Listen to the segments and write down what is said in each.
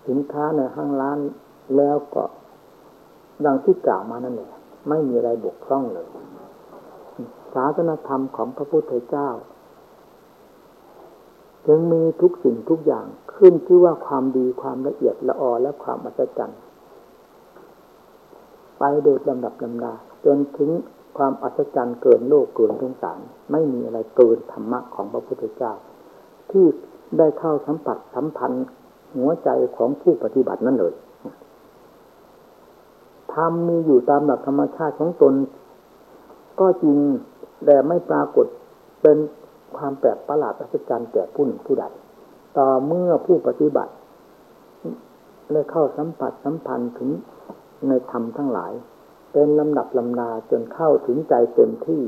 สินค้าในห้างร้านแล้วก็ดังที่กล่าวมานั่นแหละไม่มีอะไรบกพร่องเลยศาสนธรรมของพระพุทธเจ้าจึงมีทุกสิ่งทุกอย่างขึ้นชื่อว่าความดีความละเอียดละออและความอัศจรรย์ไปโดยลำดับลำดาจนถึงความอัศจรรย์เกินโลกเกินสงสารไม่มีอะไรเกินธรรมะของพระพุทธเจ้าที่ได้เข้าสัมผัสสัมพันธ์หัวใจของผู้ปฏิบัตินั่นเลยธรรมมีอยู่ตามหลักธรรมชาติของตนก็จริงแต่ไม่ปรากฏเป็นความแปลกประหลาดอัศจรรย์แก่ผู้หนึ่งผู้ใดต่อเมื่อผู้ปฏิบัติได้เข้าสัมผัสสัมพันธ์ถึงในธรรมทั้งหลายเป็นลำดับลำดาจนเข้าถึงใจเต็มที่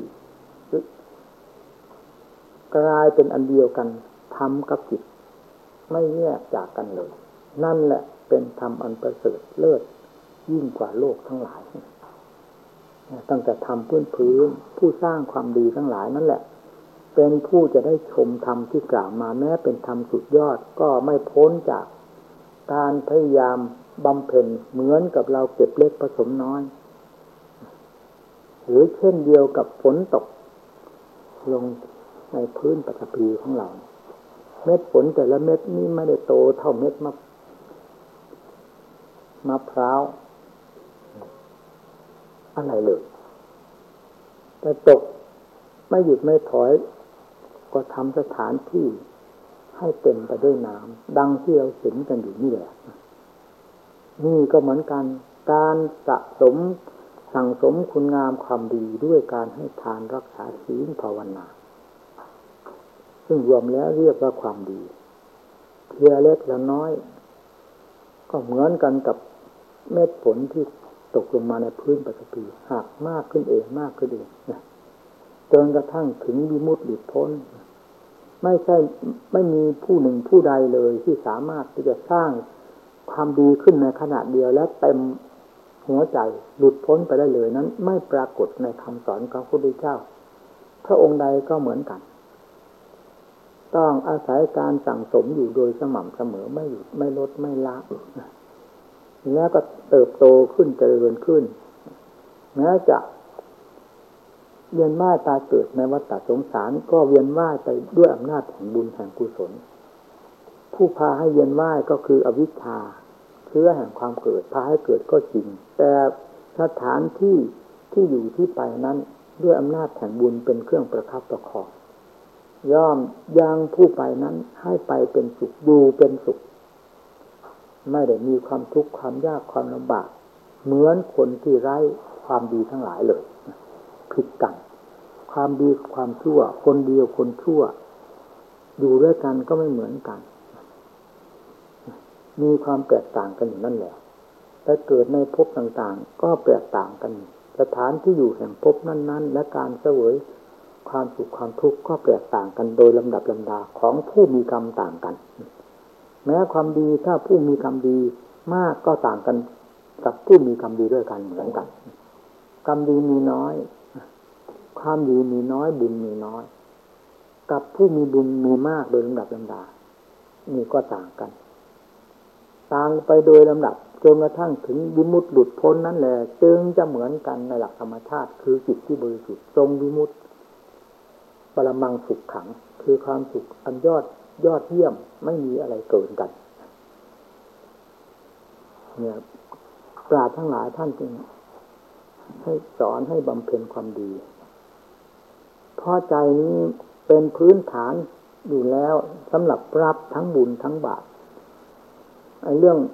กลายเป็นอันเดียวกันธรรมกับจิตไม่แยกจากกันเลยนั่นแหละเป็นธรรมอันประเสริฐเลิศยิ่งกว่าโลกทั้งหลายตั้งแต่ธรรมพื้นผู้สร้างความดีทั้งหลายนั่นแหละเป็นผู้จะได้ชมธรรมที่กล่าวมาแม้เป็นธรรมสุดยอดก็ไม่พ้นจากการพยายามบำเพ็ญเหมือนกับเราเก็บเล็กผสมน้อยหรือเช่นเดียวกับฝนตกลงในพื้นปฐพีของเราเม็ดฝนแต่ละเม็ดนี่ไม่ได้โตเท่าเม็ดมะพร้าวอะไรเลยแต่ตกไม่หยุดไม่ถอยก็ทำสถานที่ให้เต็มไปด้วยน้ำดังที่เราเห็นกันอยู่นี่แหละนี่ก็เหมือนกันการสะสมสั่งสมคุณงามความดีด้วยการให้ทานรักษาศีลภาวนาซึ่งรวมแล้วเรียกว่าความดีเพียงเล็กและน้อยก็เหมือนกันกับเม็ดฝนที่ตกลงมาในพื้นปฐพีหากมากขึ้นเองมากขึ้นเองจนกระทั่งถึงวิมุตติหลุดพ้นไม่มีผู้หนึ่งผู้ใดเลยที่สามารถที่จะสร้างความดีขึ้นในขณะเดียวและเต็มหัวใจหลุดพ้นไปได้เลยนั้นไม่ปรากฏในคำสอนของพระพุทธเจ้าพระองค์ใดก็เหมือนกันต้องอาศัยการสั่งสมอยู่โดยสม่ำเสมอไม่หยุดไม่ลดไม่ละแล้วก็เติบโตขึ้นเจริญขึ้นแม้จะเวียนว่ายตายเกิดในวัฏสงสารก็เวียนว่ายไปด้วยอำนาจแห่งบุญแห่งกุศลผู้พาให้เวียนว่ายก็คืออวิชชาเชื้อแห่งความเกิดพาให้เกิดก็จริงแต่สถานที่ที่อยู่ที่ไปนั้นด้วยอำนาจแห่งบุญเป็นเครื่องประคับประคองย่อมยังผู้ไปนั้นให้ไปเป็นสุขอยู่เป็นสุขไม่ได้มีความทุกข์ความยากความลำบากเหมือนคนที่ไร้ความดีทั้งหลายเลยผิดกันความดีความชั่วคนเดียวคนชั่วอยู่ด้วยกันก็ไม่เหมือนกันมีความแตกต่างกันอยู่นั่นแหละแต่เกิดในภพต่างๆก็แตกต่างกันสถานที่อยู่แห่งภพนั้นๆและการเสวยความสุขความทุกข์ก็แตกต่างกันโดยลำดับลำดาของผู้มีกรรมต่างกันแม้ความดีถ้าผู้มีกรรมดีมากก็ต่างกันกับผู้มีกรรมดีด้วยกันเหมือนกันกรรมดีมีน้อยความดีมีน้อยบุญมีน้อยกับผู้มีบุญมีมากโดยลำดับลำดานี่ก็ต่างกันต่างไปโดยลำดับจนกระทั่งถึงวิมุตติหลุดพ้นนั่นแหละจึงจะเหมือนกันในหลักธรรมชาติคือจิตที่บริสุทธิ์ทรงวิมุตติปรมังสุขขังคือความสุขอันยอดเยี่ยมไม่มีอะไรเกินกันเนี่ยปราชญ์ทั้งหลายท่านจึงให้สอนให้บำเพ็ญความดีเพราะใจนี้เป็นพื้นฐานอยู่แล้วสำหรับรับทั้งบุญทั้งบาปไอ้เรื่อง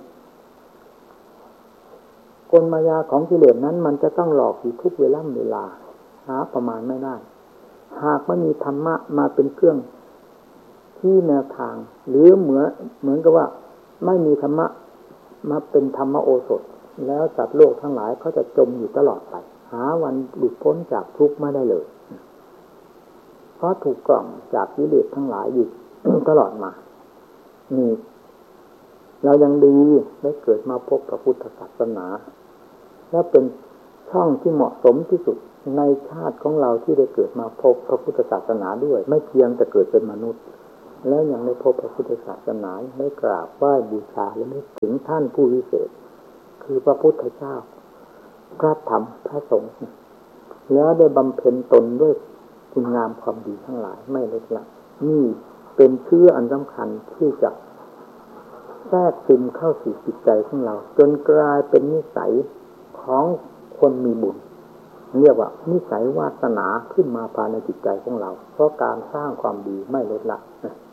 กลมายาของกิเลสนั้นมันจะต้องหลอกอยู่ทุกเวลาหาประมาณไม่ได้หากไม่มีธรรมะมาเป็นเครื่องที่แนวทางหรือเหมือนกับว่าไม่มีธรรมะมาเป็นธรรมโอสถแล้วสัตว์โลกทั้งหลายเขาจะจมอยู่ตลอดไปหาวันหลุดพ้นจากทุกข์ไม่ได้เลยเพราะถูกกล่อมจากกิเลสทั้งหลายอยู่ ตลอดมานี่เรายังดีได้เกิดมาพบพระพุทธศาสนาและเป็นช่องที่เหมาะสมที่สุดในชาติของเราที่ได้เกิดมาพบพระพุทธศาสนาด้วยไม่เพียงแต่เกิดเป็นมนุษย์แล้วยังได้พบพระพุทธศาสนาได้กราบไหว้บูชาและนึกถึงท่านผู้วิเศษคือพระพุทธเจ้าพระธรรมพระสงฆ์แล้วได้บำเพ็ญตนด้วยคุณงามความดีทั้งหลายไม่ลดละนี่เป็นเชื้ออันสำคัญที่จะแทรกซึมเข้าสู่จิตใจของเราจนกลายเป็นนิสัยของคนมีบุญเรียกว่านิสัยวาสนาขึ้นมาภายในจิตใจของเราเพราะการสร้างความดีไม่ลดละ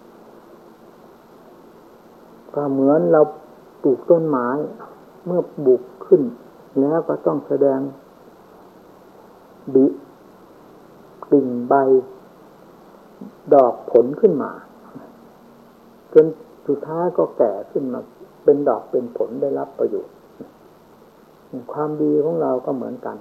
ก็เหมือนเราปลูกต้นไม้เมื่อบุกขึ้นแล้วก็ต้องแสดงบิกิ่งใบดอกผลขึ้นมาจนสุดท้ายก็แก่ขึ้นมาเป็นดอกเป็นผลได้รับประโยชน์ความดีของเราก็เหมือนกัน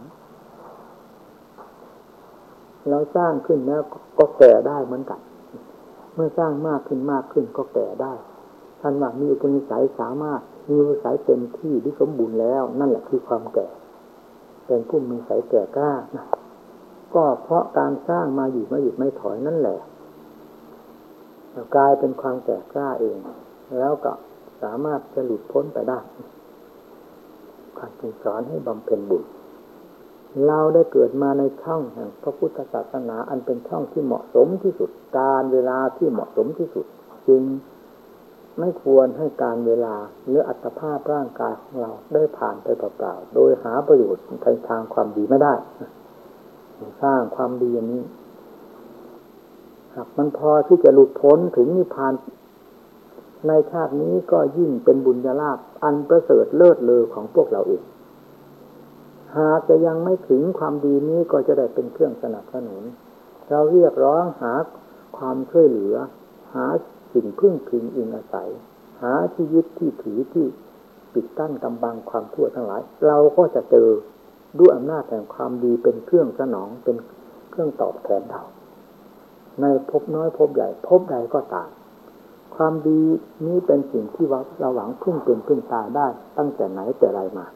เราสร้างขึ้นแล้วก็แก่ได้เหมือนกันเมื่อสร้างมากขึ้นมากขึ้นก็แก่ได้ท่านว่ามีอุปนิสัยสามารถมีอุปนิสัยเต็มที่ที่สมบูรณ์แล้วนั่นแหละคือความแก่เป็นผู้มีนิสัยแก่กล้านะก็เพราะการสร้างมาอยู่ไม่หยุดไม่ถอยนั่นแหละกลายเป็นความแก่กล้าเองแล้วก็สามารถจะหลุดพ้นไปได้การสอนให้บำเพ็ญบุญเราได้เกิดมาในช่องแห่งพระพุทธศาสนาอันเป็นช่องที่เหมาะสมที่สุดการเวลาที่เหมาะสมที่สุดจึงไม่ควรให้การเวลาหรืออัตภาพร่างกายของเราได้ผ่านไปเปล่าๆโดยหาประโยชน์ในทางความดีไม่ได้สร้างความดีอย่างนี้หากมันพอที่จะหลุดพ้นถึงนิพพานในชาตินี้ก็ยิ่งเป็นบุญญาลาภอันประเสริฐเลิศเลอของพวกเราเองหากจะยังไม่ถึงความดีนี้ก็จะได้เป็นเครื่องสนับสนุนเราเรียกร้องหาความช่วยเหลือหาสิ่งพึ่งพิงอิงอาศัยหาที่ยึดที่ถือที่ปิดกั้นกำบังความชั่วทั้งหลายเราก็จะเจอด้วยอำนาจแห่งความดีเป็นเครื่องสนองเป็นเครื่องตอบแทนเราในภพน้อยภพใหญ่ภพใดก็ตามความดีนี้เป็นสิ่งที่เราหวังพึ่งเป็นพึ่งตายได้ตั้งแต่ไหนแต่ไรมา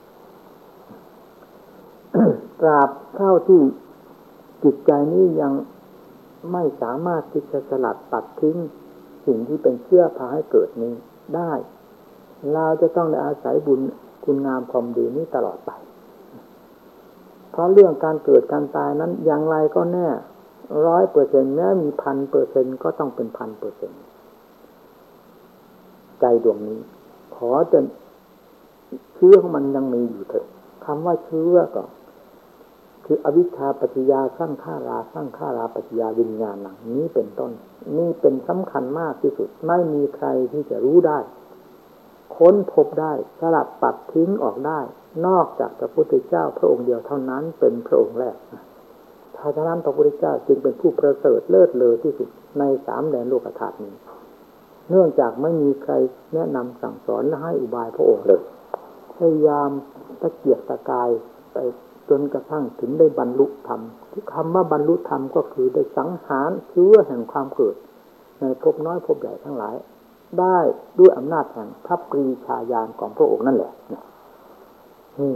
ตราบเท่าที่จิตใจนี้ยังไม่สามารถที่จะสลัดตัดทิ้งสิ่งที่เป็นเชื้อพาให้เกิดนี้ได้เราจะต้องได้อาศัยบุญคุณงามความดีนี้ตลอดไปเพราะเรื่องการเกิดการตายนั้นอย่างไรก็แน่ 100% แม้มี 1,000% ก็ต้องเป็น 1,000% ใจดวงนี้ขอจนเชื้อของมันยังมีอยู่เถอะคำว่าเชื้อก็คืออวิชชาปัจจยาสังขาราปัจจยาวิญญาณนี้เป็นต้นนี่เป็นสำคัญมากที่สุดไม่มีใครที่จะรู้ได้ค้นพบได้สลัดปัดทิ้งออกได้นอกจากพระพุทธเจ้าพระองค์เดียวเท่านั้นเป็นพระองค์แรกถ้าฉะนั้นพระพุทธเจ้าจึงเป็นผู้ประเสริฐเลิศเลอที่สุดใน3 แดนโลกธาตุนี้เนื่องจากไม่มีใครแนะนำสั่งสอนและให้อุบายพระองค์เลยพยายามตะเกียกตะกายไปจนกระทั่งถึงได้บรรลุธรรมที่คำว่าบรรลุธรรมก็คือได้สังหารเชื้อแห่งความเกิดในภพน้อยภพใหญ่ทั้งหลายได้ด้วยอำนาจแห่งพระปรีชาญาณของพระองค์นั่นแหละนี่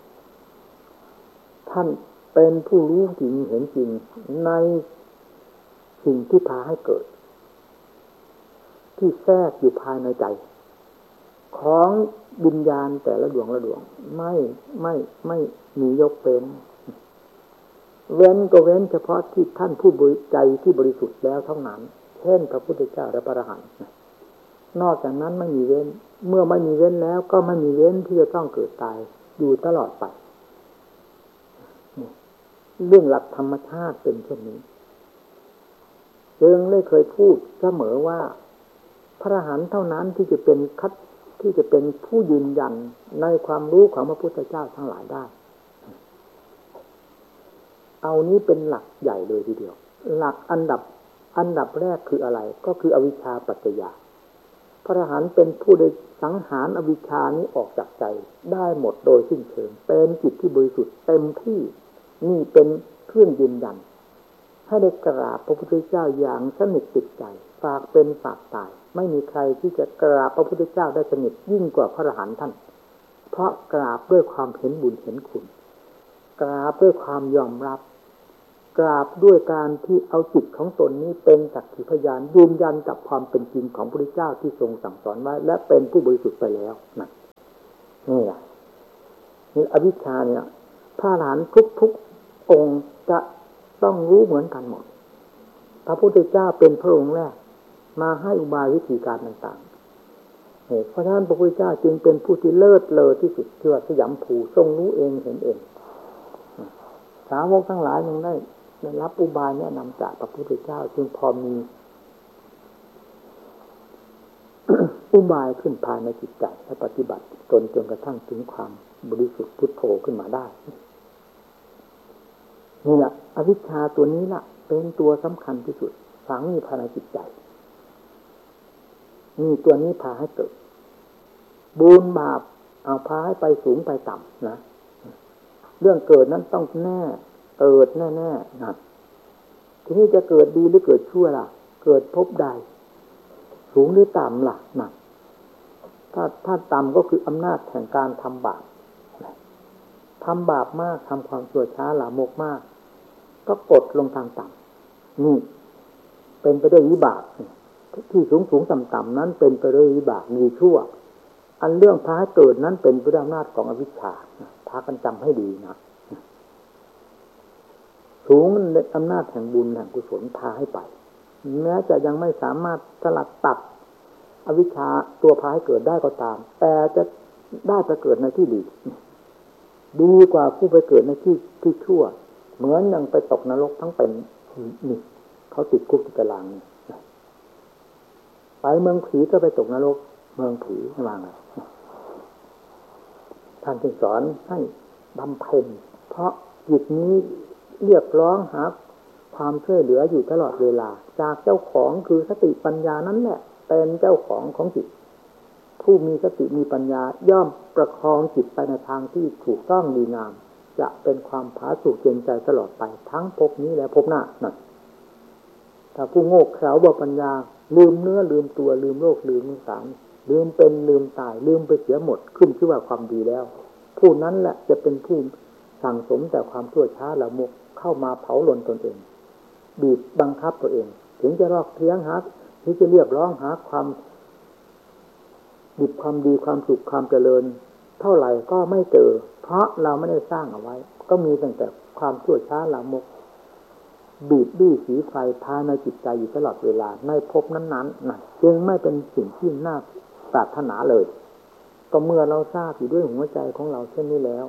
ท่านเป็นผู้รู้จริงเห็นจริงในสิ่งที่พาให้เกิดที่แทรกอยู่ภายในใจของวิญญาณแต่ละดวงไม่มียกเป็นเว้นก็เว้นเฉพาะที่ท่านผู้บริใจที่บริสุทธิ์แล้วเท่านั้นเช่นพระพุทธเจ้าและพระอรหันต์นอกจากนั้นไม่มีเว้นเมื่อไม่มีเว้นแล้วก็ไม่มีเว้นที่จะต้องเกิดตายอยู่ตลอดไปเรื่องหลักธรรมชาติเป็นเช่นนี้จึงได้เคยพูดเสมอว่าพระอรหันต์เท่านั้นที่จะเป็นผู้ยืนยันในความรู้ของพระพุทธเจ้าทั้งหลายได้เอานี้เป็นหลักใหญ่เลยทีเดียวหลักอันดับแรกคืออะไรก็คืออวิชชาปัจจยาพระอรหันต์เป็นผู้ได้สังหารอวิชชานี้ออกจากใจได้หมดโดยสิ้นเชิงเป็นจิตที่บริสุทธิ์เต็มที่นี่เป็นเครื่องยืนยันให้ได้กราบพระพุทธเจ้าอย่างสนิทติดใจฝากเป็นฝากตายไม่มีใครที่จะกราบพระพุทธเจ้าได้สนิทยิ่งกว่าพระอรหันต์ท่านเพราะกราบด้วยความเห็นบุญเห็นคุณกราบด้วยความยอมรับกราบด้วยการที่เอาจิตของตนนี้เป็นสักขีพยานยืนยันกับความเป็นจริงของพระพุทธเจ้าที่ทรงสั่งสอนไว้และเป็นผู้บริสุทธิ์ไปแล้วนะนี่แหละนี่อวิชชาเนี่ยพระอรหันต์ทุกองค์จะต้องรู้เหมือนกันหมดพระพุทธเจ้าเป็นพระองค์แรกมาให้อุบายวิธีการต่างๆเพราะฉะนั้นพระพุทธเจ้าจึงเป็นผู้ที่เลิศเลอที่สุดที่ว่าสยามภูทรงรู้เองเห็นเองสาวกทั้งหลายยังได้รับอุบายแนะนำจากพระพุทธเจ้าจึงพอมี อุบายขึ้นภายในจิตใจและปฏิบัติตนจนกระทั่งถึงความบริสุทธิ์พุทโธขึ้นมาได้นี่แหละอวิชชาตัวนี้ล่ะเป็นตัวสำคัญที่สุดฝังอยู่ภายในจิตใจนี่ตัวนี้พาให้เกิดบุญบาปเอาพาให้ไปสูงไปต่ำนะเรื่องเกิดนั้นต้องแน่เกิดแน่ๆนะทีนี้จะเกิดดีหรือเกิดชั่วล่ะเกิดพบใดสูงหรือต่ำล่ะนะถ้าต่ำก็คืออำนาจแห่งการทำบาปทำบาปมากทำความชั่วช้าหลามกมากก็กดลงทางต่ำนี่เป็นไปด้วยวิบากที่สูงต่ำนั้นเป็นไปด้วยวิบากมีชั่วอันเรื่องพาให้เกิดนั้นเป็นไปด้วยอำนาจของอวิชชาพากันจำให้ดีนะสูงในอำนาจแห่งบุญแห่งกุศลพาให้ไปแม้จะยังไม่สามารถสลัดตัดอวิชชาตัวพาให้เกิดได้ก็ตามแต่จะได้ไปเกิดในที่ดีกว่าผู้ไปเกิดในที่ชั่วเหมือนยังไปตกนรกทั้งเป็นนี่เขาติดคุกติดตารางนี่ไปเมืองผีก็ไปตกนรกเมืองผีว่าไงท่านจึงสอนให้บำเพ็ญเพราะจิตนี้เรียกร้องหาความช่วยเหลืออยู่ตลอดเวลาจากเจ้าของคือสติปัญญานั้นแหละเป็นเจ้าของจิตผู้มีสติมีปัญญาย่อมประคองจิตไปในทางที่ถูกต้องดีงามจะเป็นความผาสุกเย็นใจตลอดไปทั้งภพนี้และภพหน้านั่นถ้าผู้โง่เขลาบ่ปัญญาลืมเนื้อลืมตัวลืมโลกลืมสารลืมเป็นลืมตายลืมไปเสียหมดขึ้นชื่อว่าความดีแล้วผู้นั้นแหละจะเป็นผู้สั่งสมแต่ความชั่วช้าละมกเข้ามาเผาลนตนเองบีบบังคับตัวเองถึงจะรอกเทียงหาที่จะเรียกร้องหาความดีความดีความสุขความเจริญเท่าไหร่ก็ไม่เจอเพราะเราไม่ได้สร้างเอาไว้ก็มีตั้งแต่ความชั่วช้าละมกบีบบี้สีไฟภายในจิตใจอยู่ตลอดเวลาในภพนั้นๆนะจึงไม่เป็นสิ่งที่น่าปรารถนาเลยก็เมื่อเราทราบอยู่ด้วยหัวใจของเราเช่นนี้แล้ว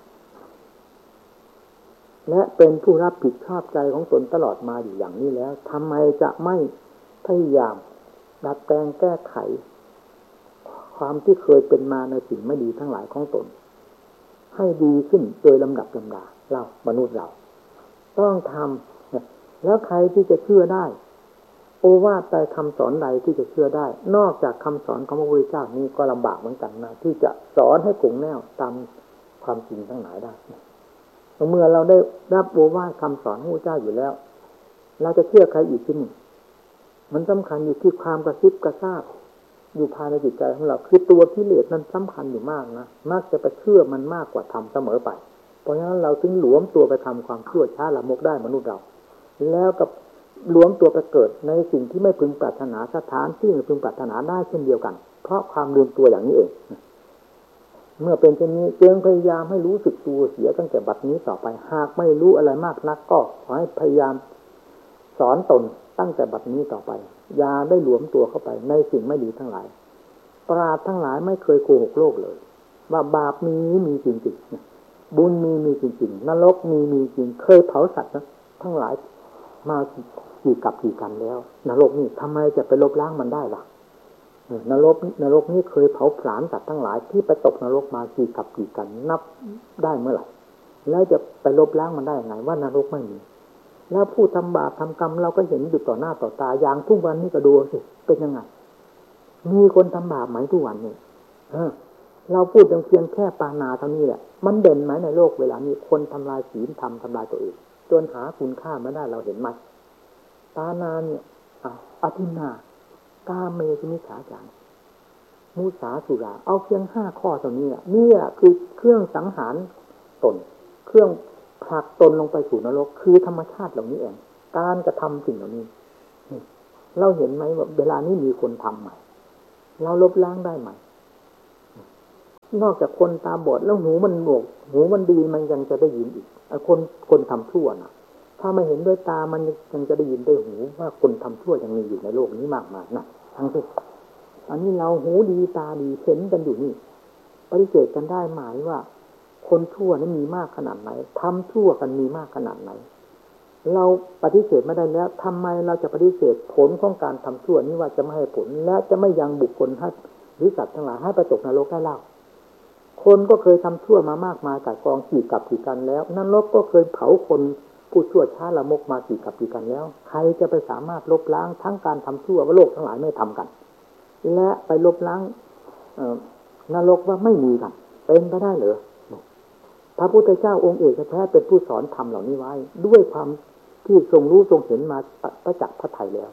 และเป็นผู้รับผิดชอบใจของตนตลอดมาอยู่อย่างนี้แล้วทำไมจะไม่พยายามดัดแปลงแก้ไขความที่เคยเป็นมาในสิ่งไม่ดีทั้งหลายของตนให้ดีขึ้นโดยลำดับลำดาเรามนุษย์เราต้องทำแล้วใครที่จะเชื่อได้โอวาทใดคำสอนใดที่จะเชื่อได้นอกจากคำสอนของพระพุทธเจ้านี้ก็ลำบากเหมือนกันนะที่จะสอนให้คงแน่วตามความจริงทั้งหลายได้เมื่อเราได้รับโอวาทคำสอนของพระพุทธเจ้าอยู่แล้วเราจะเชื่อใครอีกที่นี่มันสำคัญอยู่ที่ความกระซิบกระซาบอยู่ภายในจิตใจของเราคือตัวกิเลสนั้นสำคัญอยู่มากนะมักจะไปเชื่อมันมากกว่าทำเสมอไปเพราะฉะนั้นเราถึงหลวมตัวไปทำความชั่วช้าละมกได้มนุษย์เราแล้วกับหลวมตัวไปเกิดในสิ่งที่ไม่พึงปรารถนาสถานที่ไม่พึงปรารถนาได้เช่นเดียวกันเพราะความลืมตัวอย่างนี้เองเมื่อเป็นเช่นนี้จึงพยายามให้รู้สึกตัวเสียตั้งแต่บัดนี้ต่อไปหากไม่รู้อะไรมากนักก็ขอให้พยายามสอนตนตั้งแต่บัดนี้ต่อไปอย่าได้หลวมตัวเข้าไปในสิ่งไม่ดีทั้งหลายปราชญ์ทั้งหลายไม่เคยโกหกโลกเลยว่าบาปมีจริงๆบุญมีจริงๆนรกมีจริงเคยเผาสัตว์ทั้งหลายมากี่กับกี่กันแล้วนรกนี่ทำไมจะไปลบล้างมันได้ล่ะนรกนี่เคยเผาผลาญสัตว์ทั้งหลายที่ไปตกนรกมากี่กับกี่กันนับได้เมื่อไหร่แล้วจะไปลบล้างมันได้ยังไงว่านรกไม่มีแล้วผู้ทำบาปทำกรรมเราก็เห็นอยู่ต่อหน้าต่อตาอย่างทุกวันนี้ก็ดูสิเป็นยังไงมีคนทำบาปไหมทุกวันนี้เราพูดเพียงแค่ปานาเท่านี้แหละมันเด่นไหมในโลกเวลานี้คนทำลายศีลทำลายตัวเองจนหาคุณค่าไม่ได้เราเห็นไหมปานาเนี่ยอธินากาเมสุมิจฉาจารมุสาสุราเอาเพียง5 ข้อเท่านี้นี่คือเครื่องสังหารตนเครื่องผผลักตนลงไปสู่นรกคือธรรมชาติเหล่านี้เองการกระทำสิ่งเหล่านี้เราเห็นไหมว่าเวลานี้มีคนทำใหม่เราลบล้างได้ไหมนอกจากคนตาบอดแล้วหูมันหนวกหูมันดีมันยังจะได้ยินอีกคนทำชั่วนะถ้าไม่เห็นด้วยตามันยังจะได้ยินด้วยหูว่าคนทำชั่วยังมีอยู่ในโลกนี้มากมายนะทั้งที่อันนี้เราหูดีตาดีเห็นกันอยู่นี่ปฏิเสธกันได้หมายว่าคนชั่วนั้นมีมากขนาดไหนทำชั่วกันมีมากขนาดไหนเราปฏิเสธไม่ได้แล้วทำไมเราจะปฏิเสธผลของการทำชั่วนี้ว่าจะไม่ให้ผลและจะไม่ยังบุคคลให้หรือสัตว์ทั้งหลายให้ไปตกนรกได้เล่าคนก็เคยทำชั่วมามากมายกับกองกี่กับกี่กันแล้วนรกก็เคยเผาคนผู้ชั่วช้าละมกมากี่กับกี่กันแล้วใครจะไปสามารถลบล้างทั้งการทำชั่วว่าโลกทั้งหลายไม่ทำกันและไปลบล้างนรกว่าไม่มีกันเป็นไปได้เหรอพระพุทธเจ้าองค์เอกแท้เป็นผู้สอนธรรมเหล่านี้ไว้ด้วยความที่ทรงรู้ทรงเห็นมาประจักษ์พระทัยแล้ว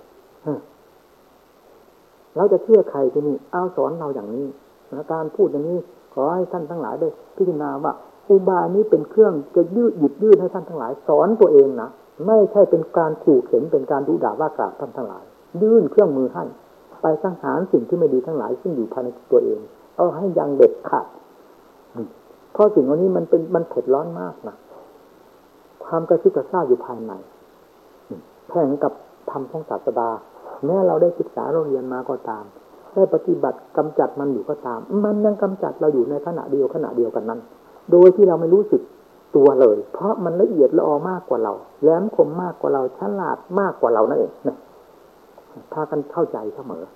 เราจะเชื่อใครที่นี่เอาสอนเราอย่างนี้การพูดอย่างนี้ขอให้ท่านทั้งหลายได้พิจารณาว่าอุบายนี้เป็นเครื่องจะหยิบยื่นให้ท่านทั้งหลายสอนตัวเองนะไม่ใช่เป็นการขู่เข็นเป็นการดุด่าว่ากล่าวท่านทั้งหลายยื่นเครื่องมือให้ไปสังหารสิ่งที่ไม่ดีทั้งหลายซึ่งอยู่ภายในตัวเองเอาให้ยังเด็ดขาดเพราะสิ่งเหล่านี้มันเผ็ดร้อนมากนะความกระซิบกระซาบอยู่ภายในแข่งกับธรรมของศาสดาแม้เราได้ศึกษาเราเรียนมาก็ตามได้ปฏิบัติกำจัดมันอยู่ก็ตามมันยังกำจัดเราอยู่ในขณะเดียวกันนั้นโดยที่เราไม่รู้สึกตัวเลยเพราะมันละเอียดละออมากกว่าเราแหลมคมมากกว่าเราฉลาดมากกว่าเรานั่นเองนะพากันเข้าใจเสมอ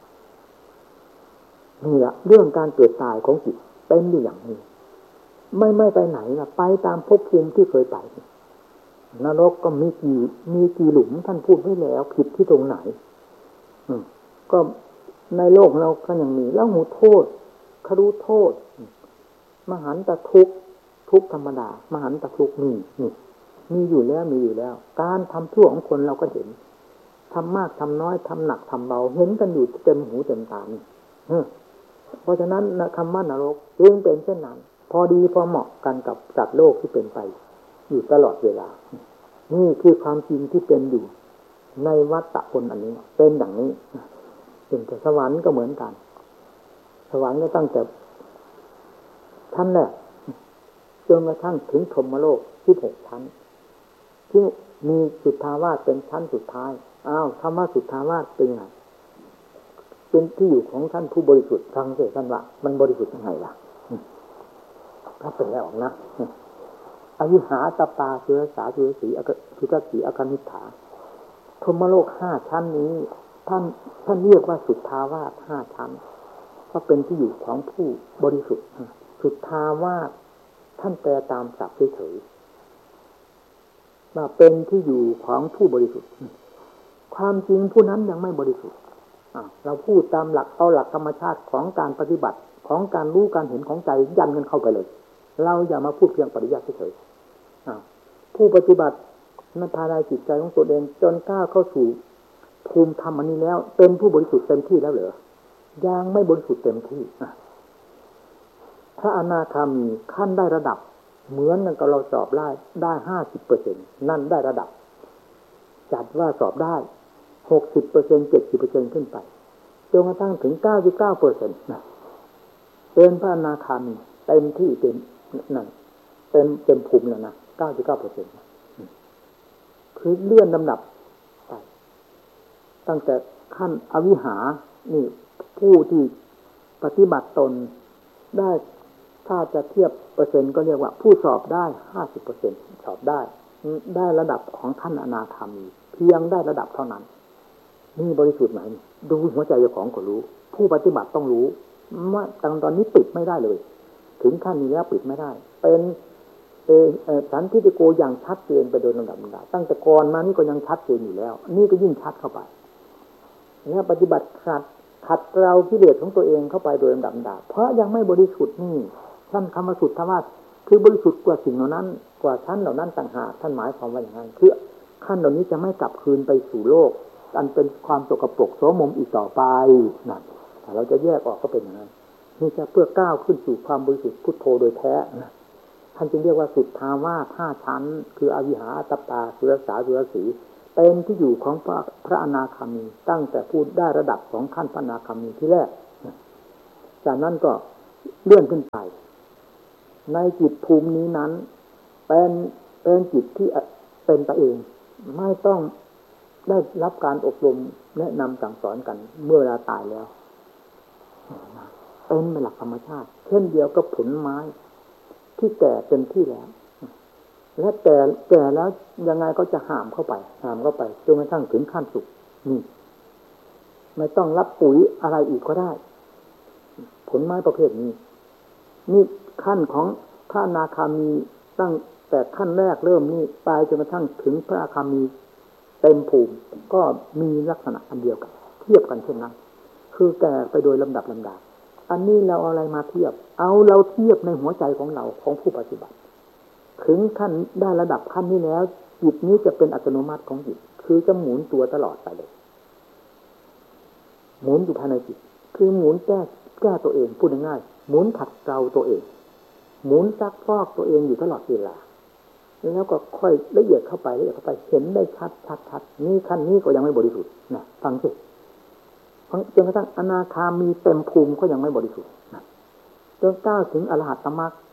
นี่แหละเรื่องการเกิดตายของจิตเป็นอย่างนี้ไม่ไปไหนนะไปตามภพภูมิที่เคยไปนรกก็มีกี่หลุมท่านพูดไว้แล้วผิดที่ตรงไหนก็ในโลกเราก็ยังมีแล้วหูโทษครู้โทษมหันตทุกข์ธรรมดามหันตทุกข์มีอยู่แล้วการทำชั่วของคนเราก็เห็นทำมากทำน้อยทำหนักทำเบาเห็นกันอยู่เต็มหูเต็มตาเพราะฉะนั้นคำว่านรกจึงเป็นเช่นนั้นพอดีพอเหมาะกันกับสัตว์โลกที่เป็นไปอยู่ตลอดเวลานี่คือความจริงที่เป็นอยู่ในวัฏฏะคนอันนี้เป็นอย่างนี้เป็นแต่สวรรค์ก็เหมือนกันสวรรค์ก็ตั้งแต่ชั้นแรกจนกระทั่งถึงพรหมโลก16ชั้นที่มีสุทธาวาสเป็นชั้นสุดท้ายคำว่าสุทธาวาสเป็นไงเป็นที่อยู่ของท่านผู้บริสุทธิ์ฟังเสียท่านว่ามันบริสุทธิ์ยังไงล่ะถ้าเป็นแล้วนะอวิหาตปาเสือสาเสือสีทุตสีอกนิฏฐาพรหมโลก5ชั้นนี้ท่านเรียกว่าสุทธาวาส5ชั้นเพราะเป็นที่อยู่ของผู้บริสุทธิ์สุทธาวาสท่านแปลตามศัพท์เฉยๆว่าเป็นที่อยู่ของผู้บริสุทธิ์ความจริงผู้นั้นยังไม่บริสุทธิ์เราพูดตามหลักเอาหลักธรรมชาติของการปฏิบัติของการรู้การเห็นของใจยันกันเข้าไปเลยเราอย่ามาพูดเพียงปริยัติเฉยๆผู้ปฏิบัติในภายในจิตใจของตัวเองจนก้าวเข้าสู่ภูมิธรรมอันนี้แล้วเป็นผู้บริสุทธิ์เต็มที่แล้วเหรอยังไม่บริสุทธิ์เต็มที่พระอนาคามีขั้นได้ระดับเหมือนกับเราสอบได้ 50% นั่นได้ระดับจัดว่าสอบได้ 60% 70% ขึ้นไปจนกระทั่งถึง 99% นะเป็นพระอนาคามีเต็มที่เต็มนั่นเต็มภูมิแล้วนะ 99% คือเลื่อนลำดับไปตั้งแต่ขั้นอวิหานี่ผู้ที่ปฏิบัติตนได้ถ้าจะเทียบเปอร์เซ็นต์ก็เรียกว่าผู้สอบได้ 50% สอบได้ระดับของท่านอนาคามีเพียงได้ระดับเท่านั้นนี่บริสุทธิ์ไหมดูหัวใจเจ้าของก็รู้ผู้ปฏิบัติต้องรู้ว่าตอนนี้ปิดไม่ได้เลยถึงขั้นนี้แล้วปิดไม่ได้เป็นสันทิฏฐิโกอย่างชัดเจนไปโดยลำดับตั้งแต่ก่อนมานี่ก็ยังชัดเจนอยู่แล้วนี่ก็ยิ่งชัดเข้าไปแล้วปฏิบัติขัดเกลากิเลสของตัวเองเข้าไปโดยลำดับเพราะยังไม่บริสุทธิ์นี่ท่านคำว่าสุทธาวาสคือบริสุทธิ์กว่าสิ่งเหล่านั้นกว่าชั้นเหล่านั้นต่างหากท่านหมายความว่าอย่างนั้นคือขั้นเหล่านี้จะไม่กลับคืนไปสู่โลกอันเป็นความสกปรกโสมมอีกต่อไปนั่นถ้าเราจะแยกออกก็เป็นอย่างนั้นนี่จะเพื่อก้าวขึ้นสู่ความบริสุทธิ์พุทโธโดยแท้นะทานจึงเรียกว่าสุทธาวาส5ชั้นคืออวิหาอัตตปาสุรสาสุรสีเป็นที่อยู่ของพระอนาคามีตั้งแต่พูดได้ระดับของขั้นพระอนาคามีที่แรกจากนั้นก็เลื่อนขึ้นไปในจิตภูมินี้นั้นเป็นจิตที่เป็นไปเองไม่ต้องได้รับการอบรมแนะนำสั่งสอนกันเมื่อเวลาตายแล้วเป็นหลักธรรมชาติเช่นเดียวกับผลไม้ที่แก่เป็นที่แล้วและแก่แล้วยังไงก็จะหามเข้าไปจนกระทั่งถึงขั้นสุกนี่ไม่ต้องรับปุ๋ยอะไรอีกก็ได้ผลไม้ประเภทนี้นี่ขั้นของพระอนาคามีตั้งแต่ขั้นแรกเริ่มนี่ไปจนกระทั่งถึงพระอนาคามีเต็มภูมิก็มีลักษณะอันเดียวกันเทียบกันเช่นนั้นคือแก่ไปโดยลำดับอันนี้เราเอาอะไรมาเทียบเราเทียบในหัวใจของเราของผู้ปฏิบัติถึงขั้นได้ระดับขั้นนี้แล้วจิตนี้จะเป็นอัตโนมัติของจิตคือจะหมุนตัวตลอดไปเลยหมุนอยู่ภายในจิตคือหมุนแก้ตัวเองพูดง่ายๆหมุนขัดเกลาตัวเองหมุนซักฟอกตัวเองอยู่ตลอดเวลาแล้วก็ค่อยละเอียดเข้าไปเห็นได้ชัดนี่ขั้นนี้ก็ยังไม่บริสุทธิ์นะฟังสิจนกระทั่งอนาคามีเต็มภูมิก็ยังไม่บริสุทธิ์นะจนก้าวถึงอรหัตตมรรค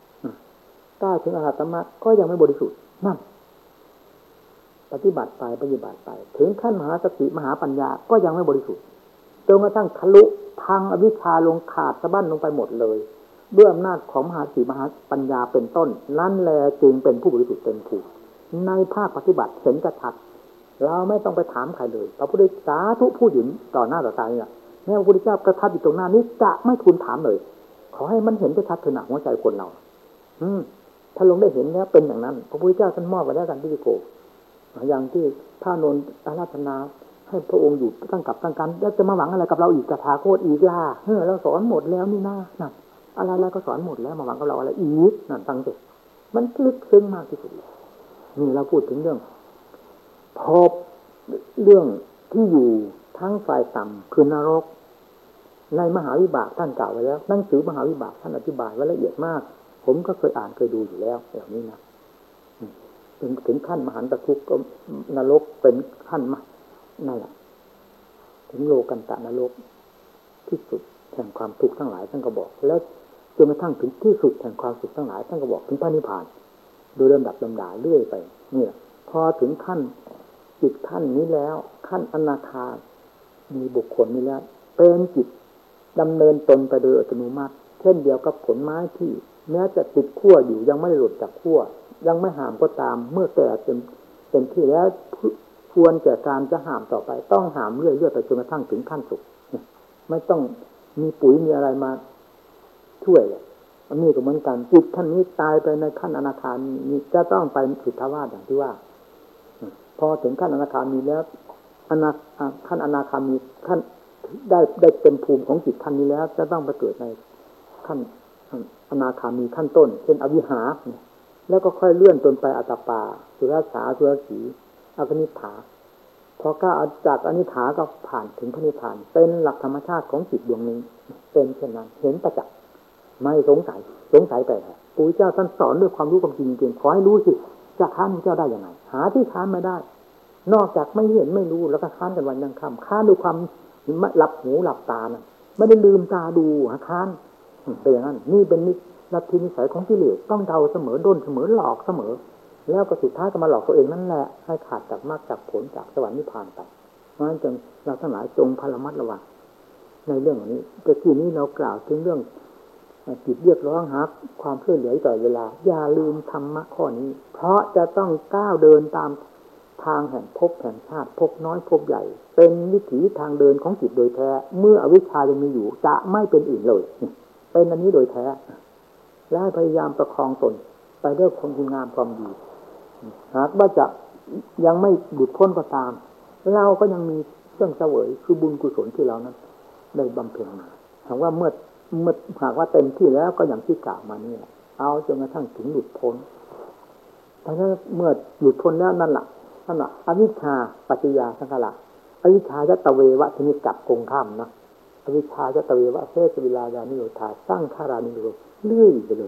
ก็ยังไม่บริสุทธิ์นั่นปฏิบัติไปถึงขั้นมหาสติมหาปัญญาก็ยังไม่บริสุทธิ์จนกระทั่งทะลุพังอวิชชาลงขาดสะบั้นลงไปหมดเลยด้วยอำนาจของมหาสติมหาปัญญาเป็นต้นนั่นแลจึงเป็นผู้บริสุทธิ์เต็มภูมิในภาคปฏิบัติเห็นชัดเราไม่ต้องไปถามใครเลยพระพุทธสาธุผู้หญิงต่อหน้าต่อตาเนี่ยแม้พระพุทธเจ้ากระทับอยู่ตรงหน้านี้จะไม่ทูลถามเลยขอให้มันเห็นชัดๆเถอะนะหัวใจคนเราถ้าลงได้เห็นแล้วเป็นอย่างนั้นพระพุทธเจ้าท่านมอบไว้แล้วกันที่โกอย่างที่พระนนท์อาราธนาให้พระองค์อยู่ตั้งกับตั้งกันแล้วจะมาหวังอะไรกับเราอีกตถาคตอีกล่ะเราสอนหมดแล้วนี่นะอะไรก็สอนหมดแล้วมาหวังกับเราอะไรอีกนั่นฟังสิมันลึกซึ้งมากที่สุดนี่เราพูดถึงเรื่องพบเรื่องที่อยู่ทั้งฝ่ายต่ำคือนรกในมหาวิบากท่านกล่าวไว้แล้วหนังสือมหาวิบากท่านอธิบายไว้ละเอียดมากผมก็เคยอ่านเคยดูอยู่แล้วแบบนี้นะถึงขั้นมหันตทุกข์ก็นรกเป็นขั้นมานั่นแหละถึงโลกันตะนรกที่สุดแห่งความทุกข์ทั้งหลายท่านก็บอกแล้วจนกระทั่งถึงที่สุดแห่งความสุขทั้งหลายท่านก็บอกถึงพระนิพพานโดยลำดับลำดาเรื่อยไปเนี่ยพอถึงขั้นจิตขั้นนี้แล้วขั้นอนาคามีบุคคลนี้แล้วเป็นจิตดำเนินตนไปโดยอัตโนมัติเช่นเดียวกับผลไม้ที่แม้จะติดขั้วอยู่ยังไม่หลุดจากขั้วยังไม่หามก็ตามเมื่อแก่เป็นที่แล้วควรแก่การจะหามต่อไปต้องหามเรื่อยๆไปจนกระทั่งถึงขั้นสุขไม่ต้องมีปุ๋ยมีอะไรมาช่วยอันนี้ก็เหมือนกันจิตขั้นนี้ตายไปในขั้นอนาคามีจะต้องไปสุทธาวาสอย่างที่ว่าพอถึงขั้นอนาคามีแล้วขั้นอนาคามีขั้นได้เต็มภูมิของจิตขั้นนี้แล้วจะต้องไปเกิดในขั้นอนาคามีขั้นต้นเช่นอวิหาแล้วก็ค่อยเลื่อนจนไปอัตตปาสุรสาสุรสีอนิฏฐาพอก้าวจากอนิฏฐาก็ผ่านถึงพระนิพพานเป็นหลักธรรมชาติของจิตดวงนี้เป็นเช่นนั้นเห็นประจักษ์ไม่สงสัยไปพระพุทธเจ้าท่านสอนด้วยความรู้ความจริงจริงขอให้รู้สิจะค้านพระเจ้าได้ยังไงหาที่ค้านไม่ได้นอกจากไม่เห็นไม่รู้แล้วก็ค้านกันวันยังค่ำค้านด้วยความหลับหูหลับตานะไม่ได้ลืมตาดูค้านเป็นอย่างนั้นนี่เป็นลัทธินิสัยของกิเลสต้องเดาเสมอด้นเสมอหลอกเสมอแล้วก็สุดท้ายก็มาหลอกตัวเองนั่นแหละให้ขาดจากมรรคจากผลจากสวรรค์นิพพานไปเพราะฉะนั้นจึงเราทั้งหลายจงพระมัดระวังในเรื่องนี้แต่ที่นี้เรากล่าวถึงเรื่องจิตเรียกร้องหาความช่วยเหลือต่อเวลาอย่าลืมธรรมะข้อนี้เพราะจะต้องก้าวเดินตามทางแห่งภพแห่งชาติภพน้อยภพใหญ่เป็นวิถีทางเดินของจิตโดยแท้เมื่ออวิชชายังมีอยู่จะไม่เป็นอื่นเลยเป็นอันนี้โดยแท้และพยายามประคองตนไปด้วยความดีงามความดีหากว่าจะยังไม่หลุดพ้นก็ตามเราก็ยังมีเครื่องเสวยคือบุญกุศลที่เรานั้นได้บำเพ็ญมาถามว่าเมื่อหากว่าเต็มที่แล้วก็อย่างที่กล่าวมานี่แหละเอาจนกระทั่งถึงหลุดพ้นแต่ถ้าเมื่อหลุดพ้นแล้วนั่นแหละอวิชชาปัจจยาสังขารอวิชชายตะเววะทีนี้กลับคงข้ามนะอวิชชายตะเววะเสสวิลายานิโรธาสร้างขารานิโรธเลื่อยไปเลย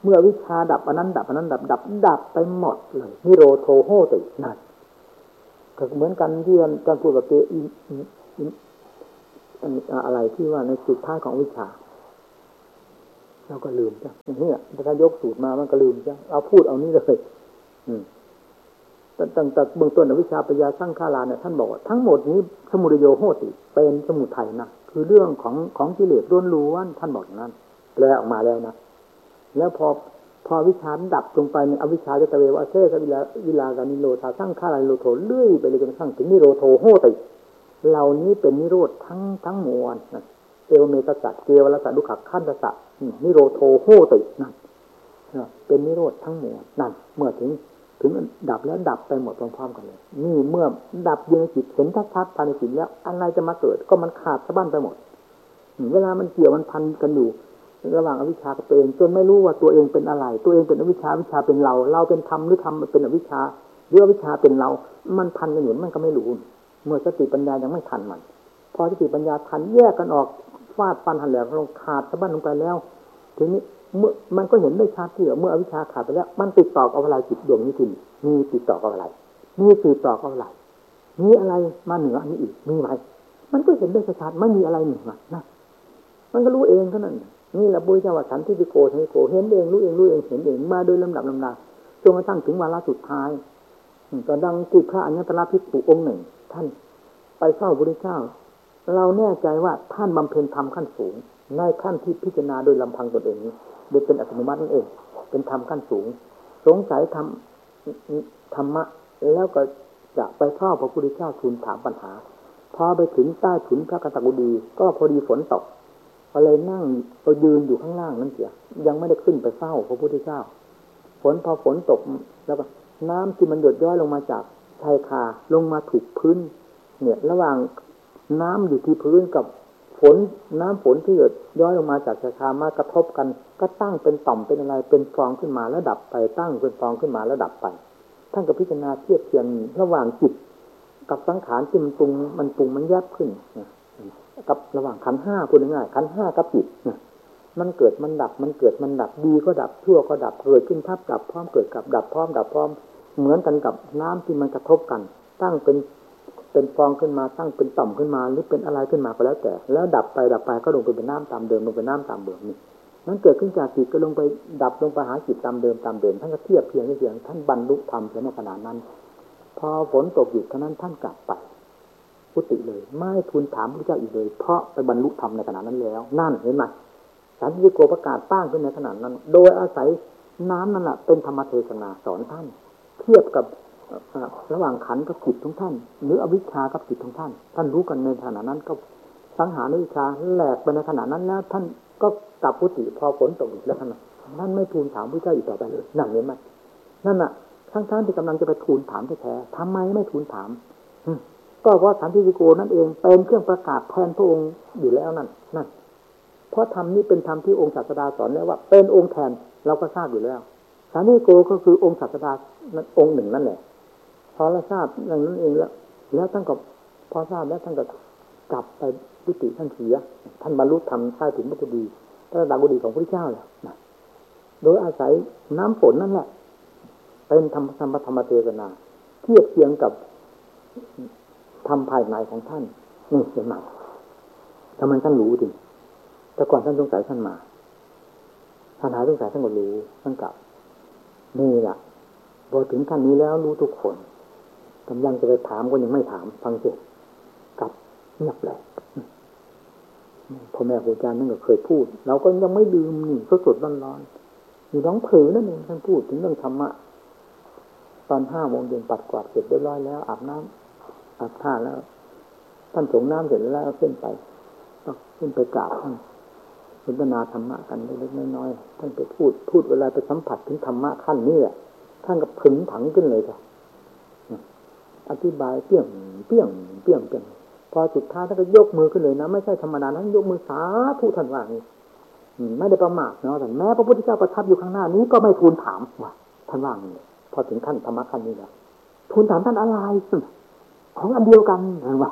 เมื่อวิชาดับอันนั้นดับอันนั้นดับไปหมดเลยนิโรโทโหตินั่นก็เหมือนกันที่การพูดกับอะไรที่ว่าในสุดท้ายของวิชาเราก็ลืมจ้ะอย่างนี้ถ้ายกสูตรมามันก็ลืมจ้ะเอาพูดเอานี่เลยตั้งแต่เบื้องต้นอวิชชาปัญญาสังขาราเนี่ยท่านบอกว่าทั้งหมดนี้สมุทัยโยโหติเป็นสมุทัยนะคือเรื่องของกิเลสล้วนๆท่านบอกอย่างนั้นแปลออกมาแล้วนะแล้วพอวิชาดับลงไปในอวิชชาจะตะเววะเทสวิลากานิโรธาสังขารานิโรโธเลื่อยไปเลยจนกระทั่งถึงนิโรโธโหติเหล่านี้เป็นนิโรธทั้งมวลนะเอวเมตสัจเกวรสัจดุขขันธสัจนิโรโธโหตินั่นเป็นนิโรธทั้งมวลนั่นเมื่อถึงดับแล้วดับไปหมดพร้อมๆกันเลยนี่เมื่อดับอยู่ในจิตเห็นชัดๆภายในจิตแล้วอะไรจะมาเกิดก็มันขาดสะบั้นไปหมดเวลามันเกี่ยวมันพันกันอยู่ระหว่างอวิชชากับตัวเองจนไม่รู้ว่าตัวเองเป็นอะไรตัวเองเป็นอวิชชาวิชาเป็นเราเป็นธรรมหรือธรรมเป็นอวิชชาหรืออวิชชาเป็นเรามันพันกันอยู่มันก็ไม่รู้เมื่อสติปัญญายังไม่ทันมันพอสติปัญญาทันแยกกันออกฟาดฟันหันแหลกลงขาดสะบั้นลงไปแล้วทีนี้เมื่อมันก็เห็นได้ชัดที่เมื่ออวิชชาขาดไปแล้วมันติดต่อกับอะไรจิตดวงนี้ทีนี้มีติดต่อกับอะไรมีสืบต่อกับอะไรมีอะไรมาเหนืออันนี้อีกมีไหมมันก็เห็นได้ชัดไม่มีอะไรเหนือนะมันก็รู้เองเท่านั้นนี่แหละบุญเจ้าว่าสันติโกสันติโกเห็นเองรู้เองเห็นเองมาโดยลำดับจนกระทั่งถึงวาระสุดท้ายตอนดังกุพระอัญญตระภิกษุองค์หนึ่งท่านไปเฝ้าพระพุทธเจ้าเราแน่ใจว่าท่านบำเพ็ญธรรมขั้นสูงในขั้นที่พิจารณาโดยลำพังตนเองนี้โดยเป็นอัตโนมัตินั่นเองเป็นธรรมขั้นสูงสงสัยธรรมะแล้วก็จะไปเฝ้าพระพุทธเจ้าทูลถามปัญหาพอไปถึงใต้ถุนพระกตกุฎีก็พอดีฝนตกก็เลยนั่งก็ยืนอยู่ข้างล่างนั่นเสียยังไม่ได้ขึ้นไปเฝ้าพระพุทธเจ้าพอฝนตกแล้วก็น้ำที่มันหยดย้อยลงมาจากชายคาลงมาถูกพื้นเนี่ยระหว่างน้ำอยู่ที่พื้นกับน้ำฝนที่หยดย้อยลงมาจากชายคามากระทบกันก็ตั้งเป็นต่อมเป็นอะไรเป็นฟองขึ้นมาแล้วดับไปตั้งเป็นฟองขึ้นมาแล้วดับไปท่านก็พิจารณาเทียบเทียงระหว่างจิตกับสังขารที่มันปรุงมันแยบขึ้นกับระหว่างขันธ์ห้าพูดง่ายๆขันธ์ห้ากับจิตมันเกิดมันดับดีก็ดับชั่วก็ดับเกิดขึ้นทับดับพร้อมเกิดกับดับพร้อมดับพร้อมเหมือนกันกับน้ำที่มันกระทบกันตั้งเป็นฟองขึ้นมาตั้งเป็นต่อมขึ้นมาหรือเป็นอะไรขึ้นมาก็แล้วแต่แล้วดับไปก็ลงไปเป็นน้ำตามเดิมลงเป็นน้ำตามเดิมนี่นั้นเกิดขึ้นจากจิตก็ลงไปดับลงไปหาจิตตามเดิมท่านก็เทียบเทียงท่านบรรลุธรรมในขณะนั้นพอฝนตกหยุดเท่านั้นท่านกลับไปกุฏิเลยไม่ทูลถามพระเจ้าอีกเลยเพราะไปบรรลุธรรมในขณะนั้นแล้วนั่นเห็นไหมสันติโกประกาศตั้งขึ้นในขณะนั้นโดยอาศัยน้ำนั่นแหละเป็นธรรมเทศนาสอนท่านเทียบกับระหว่างขันธ์กับจิตของท่านหรืออวิชชากับจิตของท่านรู้กันในขณะนั้นก็สังหารวิชาแหลกไปในขณะนั้นแล้วท่านก็กลับกุฏิพอฝนตกอีกแล้วท่านไม่ทูลถามพระเจ้าอีกต่อไปเลยนั่นเห็นไหมนั่นน่ะทั้งที่กำลังจะไปทูลถามแท้ๆทำไมไม่ทูลถามก็เพราะสันติโกนั่นเองเป็นเครื่องประกาศแทนพระองค์อยู่แล้วนั่นเพราะธรรมนี้เป็นธรรมที่องค์ศาสดาสอนแล้วว่าเป็นองค์แทนเราก็ทราบอยู่แล้วสันติโกก็คือองค์ศาสดาองค์หนึ่งนั่นแหละพอเราทราบอย่างนั้นเองแล้วท่านก็พอทราบแล้วท่านก็กลับไปกุฏิท่านเสียท่านบรรลุธรรมใต้ถุนพระกุฎีพระดากุฎีของพระพุทธเจ้าแหละโดยอาศัยน้ำฝนนั่นแหละเป็นธรรมเทศนาเทียบเทียงกับธรรมภายในของท่านนี่เห็นไหมทำไมท่านรู้ดิแต่ก่อนท่านสงสัยท่านมาท่านหายสงสัยท่านก็รู้ท่านกลับนี่แหละพอถึงขั้นนี้แล้วรู้ทุกคนกำลังจะไปถามก็ยังไม่ถามฟังเสียกลับเงียบเลยพ่อแม่ครูอาจารย์นั่นก็เคยพูดเราก็ยังไม่ลืมนี่สดๆร้อนๆอยู่น้องผือนั่นเองท่านพูดถึงเรื่องธรรมะตอน5 โมงเย็นปัดกวาดเสร็จเรียบร้อยแล้วอาบน้ำอาบท่าแล้วท่านสงน้ำเสร็จแล้วขึ้นไปกราบท่านสนทนาธรรมะกันเล็กๆน้อยๆท่านไปพูดเวลาไปสัมผัสถึงธรรมะขั้นนี้แหละท่านก็ผึ่งถังขึ้นเลยจ้ะอธิบายเปี้ยงพอสุดท้ายท่านก็ยกมือขึ้นเลยนะไม่ใช่ธรรมดานั้นยกมือสาธุท่านว่าอย่างนี้ไม่ได้ประมาทเนาะแต่แม้พระพุทธเจ้าประทับอยู่ข้างหน้านี้ก็ไม่ทูลถามว่าท่านว่าอย่างนี้พอถึงขั้นธรรมะขั้นนี้แล้วทูลถามท่านอะไรของอันเดียวกันท่านว่า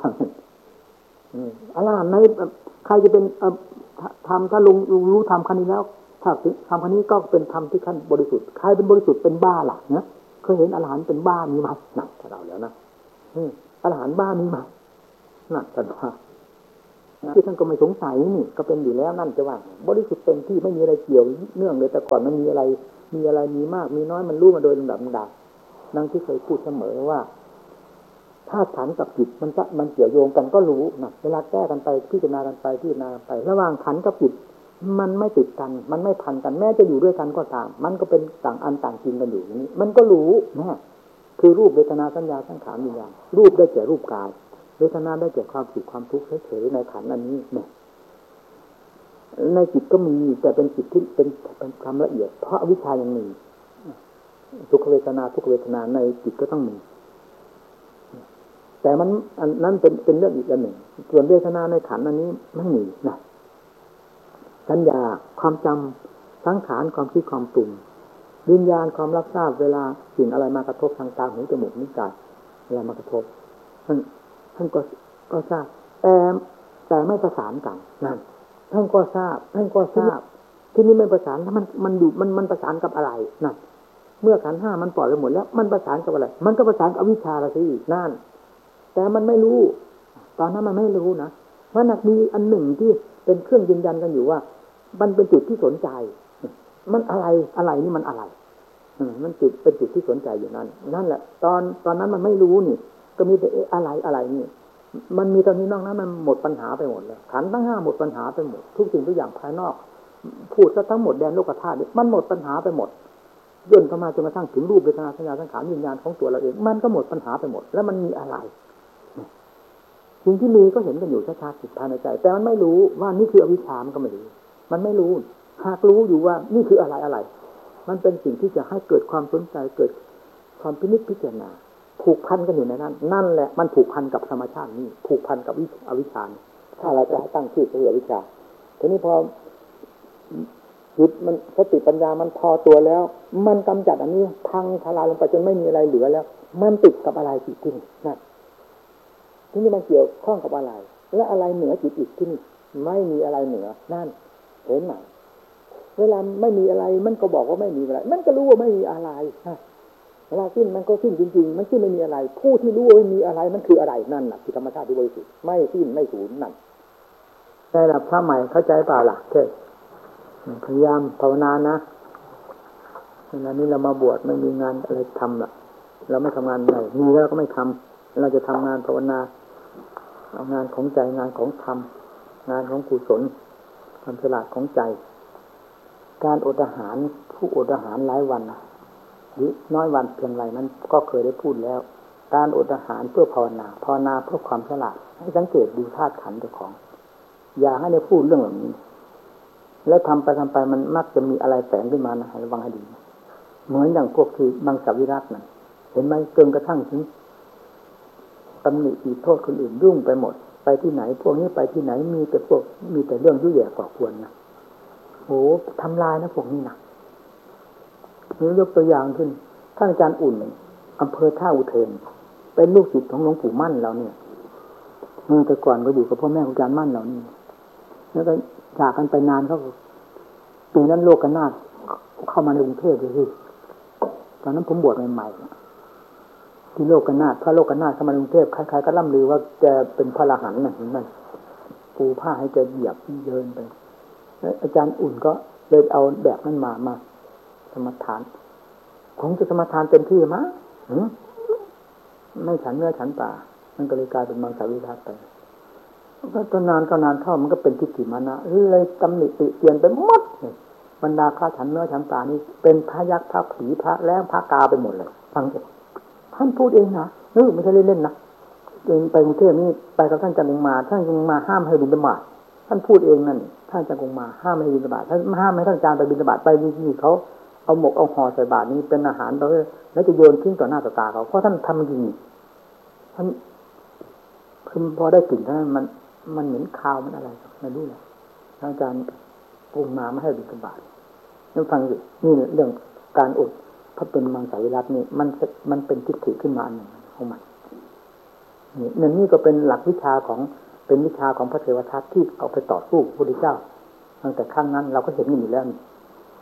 อะไรในใครจะเป็นทำถ้าลุงรู้ทำขั้นนี้แล้วถ้าธรรมคันนี้ก็เป็นธรรมที่ขั้นบริสุทธิ์ใครเป็นบริสุทธิ์เป็นบ้าล่ะนะเคยเห็นอรหันต์เป็นบ้ามีไหมนั่นถ้าเราแล้วนะอรหันต์บ้ามีไหมนั่นท่านว่าที่ท่านก็ไม่สงสัยนี่ก็เป็นอยู่แล้วนั่นจะว่าบริสุทธิ์เต็มที่ไม่มีอะไรเกี่ยวเนื่องเลยแต่ก่อนมันมีอะไรมีมากมีน้อยมันรู้มาโดยลำดับดังที่เคยพูดเสมอว่าถ้าขันกับจิตมันเกี่ยวโยงกันก็รู้นะเวลาแก้กันไปพิจารณากันไประหว่างขันกับจิตมันไม่ติดกันมันไม่พันกันแม้จะอยู่ด้วยกันก็ตามมันก็เป็นต่างอันต่างจริงกันอยู่นี้มันก็รู้นะคือรูปเวทนาสัญญาสังขารวิญญาณรูปได้แก่รูปกายเวทนาได้แก่ความสุขความทุกข์เฉยๆในขันอันนี้เนี่ยในจิตก็มีแต่เป็นจิตที่เป็นความละเอียดเพราะอวิชชายังมีทุกขเวทนาทุกขเวทนาในจิตก็ต้องมีแต่มันอันนั้นเป็นเรื่องอีกอันหนึ่งส่วนเวทนาในขันอันนี้ไม่มีนะสัญญาความจำสังขารความคิดความปรุงวิญญาณความรับทราบเวลาสิ่งอะไรมากระทบทางตาหูจมูกนิ้วกายเวลามากระทบท่านก็ทราบแต่ไม่ประสานกันนั่นท่านก็ทราบที่นี่ไม่ประสานแล้วมันอยู่มันประสานกับอะไรนั่นเมื่อขันธ์ห้ามันปล่อยไปหมดแล้วมันประสานกับอะไรมันก็ประสานกับอวิชชาละสินั่นแต่มันไม่รู้ตอนนั้นมันไม่รู้นะว่านักมีอันหนึ่งที่เป็นเครื่องยืนยันกันอยู่ว่ามันเป็นจุดที่สนใจมันอะไรนี่มันอะไรมันเป็นจุดที่สนใจอยู่นั่นแหละตอนนั้นมันไม่รู้นี่ก็มีแต่อะไรนี่มันมีตอนนี้นอกนั้นมันหมดปัญหาไปหมดแล้วขันธ์ทั้งห้าหมดปัญหาไปหมดทุกสิ่งทุกอย่างภายนอกพูดซะทั้งหมดแดนโลกธาตุมันหมดปัญหาไปหมดย่นเข้ามาจนกระทั่งถึงรูปเวทนาสัญญาสังขารวิญญาณของตัวเราเองมันก็หมดปัญหาไปหมดแล้วมันมีอะไรสิ่งที่มีก็เห็นกันอยู่ชัดๆภายในใจแต่มันไม่รู้ว่านี่คืออวิชชามันก็ไม่รู้มันไม่รู้หากรู้อยู่ว่านี่คืออะไรมันเป็นสิ่งที่จะให้เกิดความสนใจเกิดความพินิจพิจารณาผูกพันกันอยู่ในนั้นนั่นแหละมันผูกพันกับธรรมชาตินี้ผูกพันกับอวิชชาถ้าเราจะตั้งชื่อคืออวิชชาทีนี้พอจิตมันสติปัญญามันพอตัวแล้วมันกำจัดอันนี้พังทลายลงไปจนไม่มีอะไรเหลือแล้วมันติดกับอะไรจิตที่นี่นั่นที่นี่มันเกี่ยวข้องกับอะไรและอะไรเหนือจิตอีกที่นี่ไม่มีอะไรเหนือนั่นเห็นไหมเวลาไม่มีอะไรมันก็บอกว่าไม่มีอะไรมันก็รู้ว่าไม่มีอะไรเวลาสิ้นมันก็สิ้นจริงๆมันสิ้นไม่มีอะไรผู้ที่รู้ว่าไม่มีอะไรมันคืออะไรนั่นน่ะคือธรรมชาติที่บริสุทธิ์ไม่สิ้นไม่สูญนั่นได้รับพระใหม่เข้าใจเปล่าล่ะเทศพยายามภาวนานะเวลานี้เรามาบวชไม่มีงานอะไรทำล่ะเราไม่ทำงานไหนมีแล้วก็ไม่ทำเราจะทำงานภาวนาเอางานของใจงานของธรรมงานของกุศลความฉลาดของใจการอดอาหารผู้อดอาหารหลายวันหรือน้อยวันเพียงไรนั้นก็เคยได้พูดแล้วการอดอาหารเพื่อภาวนาเพื่อความฉลาดให้สังเกตดูธาตุขันธ์เจ้าของอย่าให้ได้พูดเรื่องแบบนี้แล้วทำไปมันมักจะมีอะไรแฝงขึ้นมานะระวังให้ดีเหมือนอย่างพวกที่มังสวิรัตินั่นเห็นไหมจนกระทั่งถึงตำหนิตีโทษคนอื่นยุ่งไปหมดไปที่ไหนพวกนี้ไปที่ไหนมีแต่เรื่องยุ่ยแย่ก่อควรนะโหทำลายนะพวกนี้นะนี่ยกตัวอย่างขึ้นท่านอาจารย์อุ่นอำเภอท่าอุเทนเป็นลูกศิษย์ของหลวงปู่มั่นเราเนี่ยแต่ก่อนก็อยู่กับพ่อแม่ของอาจารย์มั่นเรานี่แล้วก็จากกันไปนานเขาปีนั้นโลกนาถเข้ามาในกรุงเทพเลยที่ตอนนั้นผมบวชใหม่ๆที่โลกนาถพระโลกนาถเข้ามาในกรุงเทพใครๆก็ล่ำลือว่าแกเป็นพระอรหันต์นะเห็นไหมปูผ้าให้แกเหยียบเดินไปแล้วอาจารย์อุ่นก็เลยเอาแบบนั้นมาสมทานคงจะสมทานเต็มที่มั้งไม่ฉันเนื้อฉันป่ามันก็เลยกลายเป็นมังสวิรัติไปก็นานเข้ามันก็เป็นทิฏฐิมานะเลยตำหนิติเตียนไปหมดบรรดาพระฉันเนื้อฉันป่านี่เป็นพระยักษ์พระผีพระแล้งพระกาไปหมดเลยฟังเถอะท่านพูดเองนะไม่ใช่เล่นๆนะเองไปกรุงเทพนี่ไปกับท่านจันทร์มาท่านจันทร์มาห้ามให้บิณฑบาตท่านพูดเองนั่นท่านจันทร์มาห้ามให้บิณฑบาตท่านห้ามให้ท่านอาจารย์ไปบิณฑบาตไปนี่เขาเอาหมกเอาห่อใส่บาตรนี่เป็นอาหารแล้วจะโยนทิ้งต่อหน้าต่อตาเขาเพราะท่านทำจริงท่านคือพอได้กลิ่นเท่านั้นมันเหม็นคาวมันอะไรไม่รู้เลยอาจารย์ปรุงมาไม่ให้บิณฑบาตนั่นฟังสินี่เรื่องการอดพระเป็นมังสวิรัตินี่มันเป็นทิฏฐิขึ้นมาอันหนึ่งของมันนี่ก็เป็นหลักวิชาของเป็นวิชาของพระเทวทัตที่เอาไปต่อสู้พระพุทธเจ้าตั้งแต่ครั้งนั้นเราก็เห็นอยู่แล้ว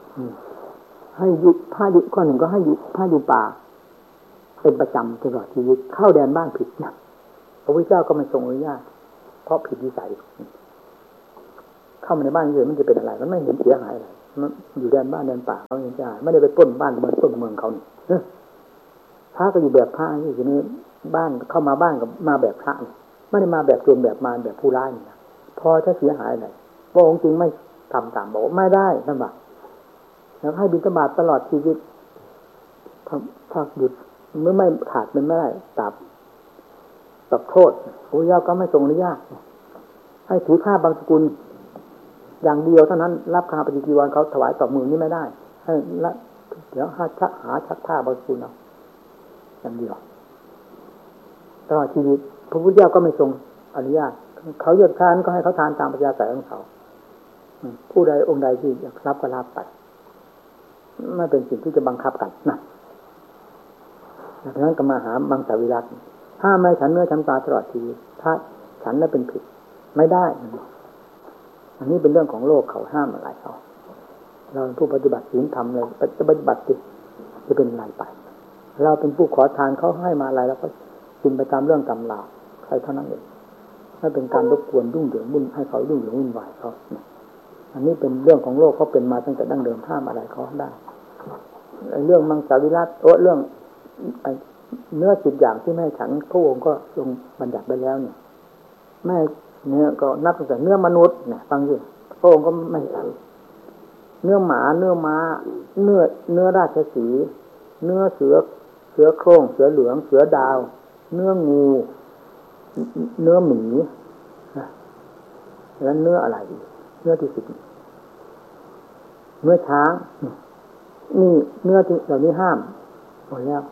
ให้อยู่ผ้าอยู่ข้อหนึ่งก็ให้อยู่ผ้าอยู่ป่าเป็นประจำตลอดชีวิตเข้าแดนบ้านผิดนะพระพุทธเจ้าก็ไม่ทรงอนุญาตเพราะผิดวิสัยเข้ามาในบ้านเฉยมันจะเป็นอะไรมันไม่เห็นเสียหายอะไรมันอยู่แดนบ้านแดนป่าเขาเห็นเสียหายไม่ได้ไปปล้นบ้านเมืองปล้นเมืองเขานี่พระก็อยู่แบบพระอยู่ทีนี้บ้านเข้ามาบ้านกับมาแบบพระไม่ได้มาแบบโจรแบบมารแบบผู้ร้ายนี่นะพอจะเสียหายอะไรพระองค์จึงไม่ทำตามบอกไม่ได้นั่นหรอกแล้วให้บิณฑบาตตลอดชีวิตถ้าหยุดเมื่อไม่ขาดมันไม่ได้ตับโทษพระพุทธเจ้าก็ไม่ทรงอนุญาตให้ถือผ้าบางสกุลอย่างเดียวเท่านั้นรับคาปฏิจีวรเขาถวายต่อมือนี่ไม่ได้ให้ละเดี๋ยวหาชักผ้าบางสกุลเอาอย่างเดียวตลอดชีวิตพระพุทธเจ้าก็ไม่ทรงอนุญาตเขาหยุดทานก็ให้เขาทานตามปัญญาสายของเขาผู้ใดองค์ใดที่อยากรับก็รับไปไม่เป็นสิ่งที่จะบังคับกันนะดังนั้นก็มาหามังสวิรัติห้ามไม่ฉันเนื้อฉันปลาตลอดชีวิตถ้าฉันนั้นเป็นผิดไม่ได้อันนี้เป็นเรื่องของโลกเขาห้ามอะไรเขาเราผู้ปฏิบัติศีลธรรมเลยจะปฏิบัติจะเป็นอะไรไปเราเป็นผู้ขอทานเขาให้มาอะไรแล้วก็กินไปตามเรื่องตามราวใครเท่านั้นเองไม่เป็นการรบกวนยุ่งเหยิงวุ่นให้เขายุ่งเหยิงวุ่นวายเขาอันนี้เป็นเรื่องของโลกเขาเป็นมาตั้งแต่ดั้งเดิมห้ามอะไรเขาได้เรื่องมังสวิรัติเรื่องเนื้อ10อย่างที่ไม่ให้ฉันพระองค์ก็ทรงบัญญัติไว้แล้วเนี่ยไม่เนื้อก็นับตั้งแต่เนื้อมนุษย์เนี่ยฟังดิพระองค์ก็ไม่ฉันเนื้อหมาเนื้อม้าเนื้อราชสีห์เนื้อเสือโคร่งเสือเหลืองเสือดาวเนื้องูเนื้อหมีแล้วเนื้ออะไรเนื้อที่10เนื้อช้างนี่เนื้อที่เหล่านี้ห้ามหมดแล้ว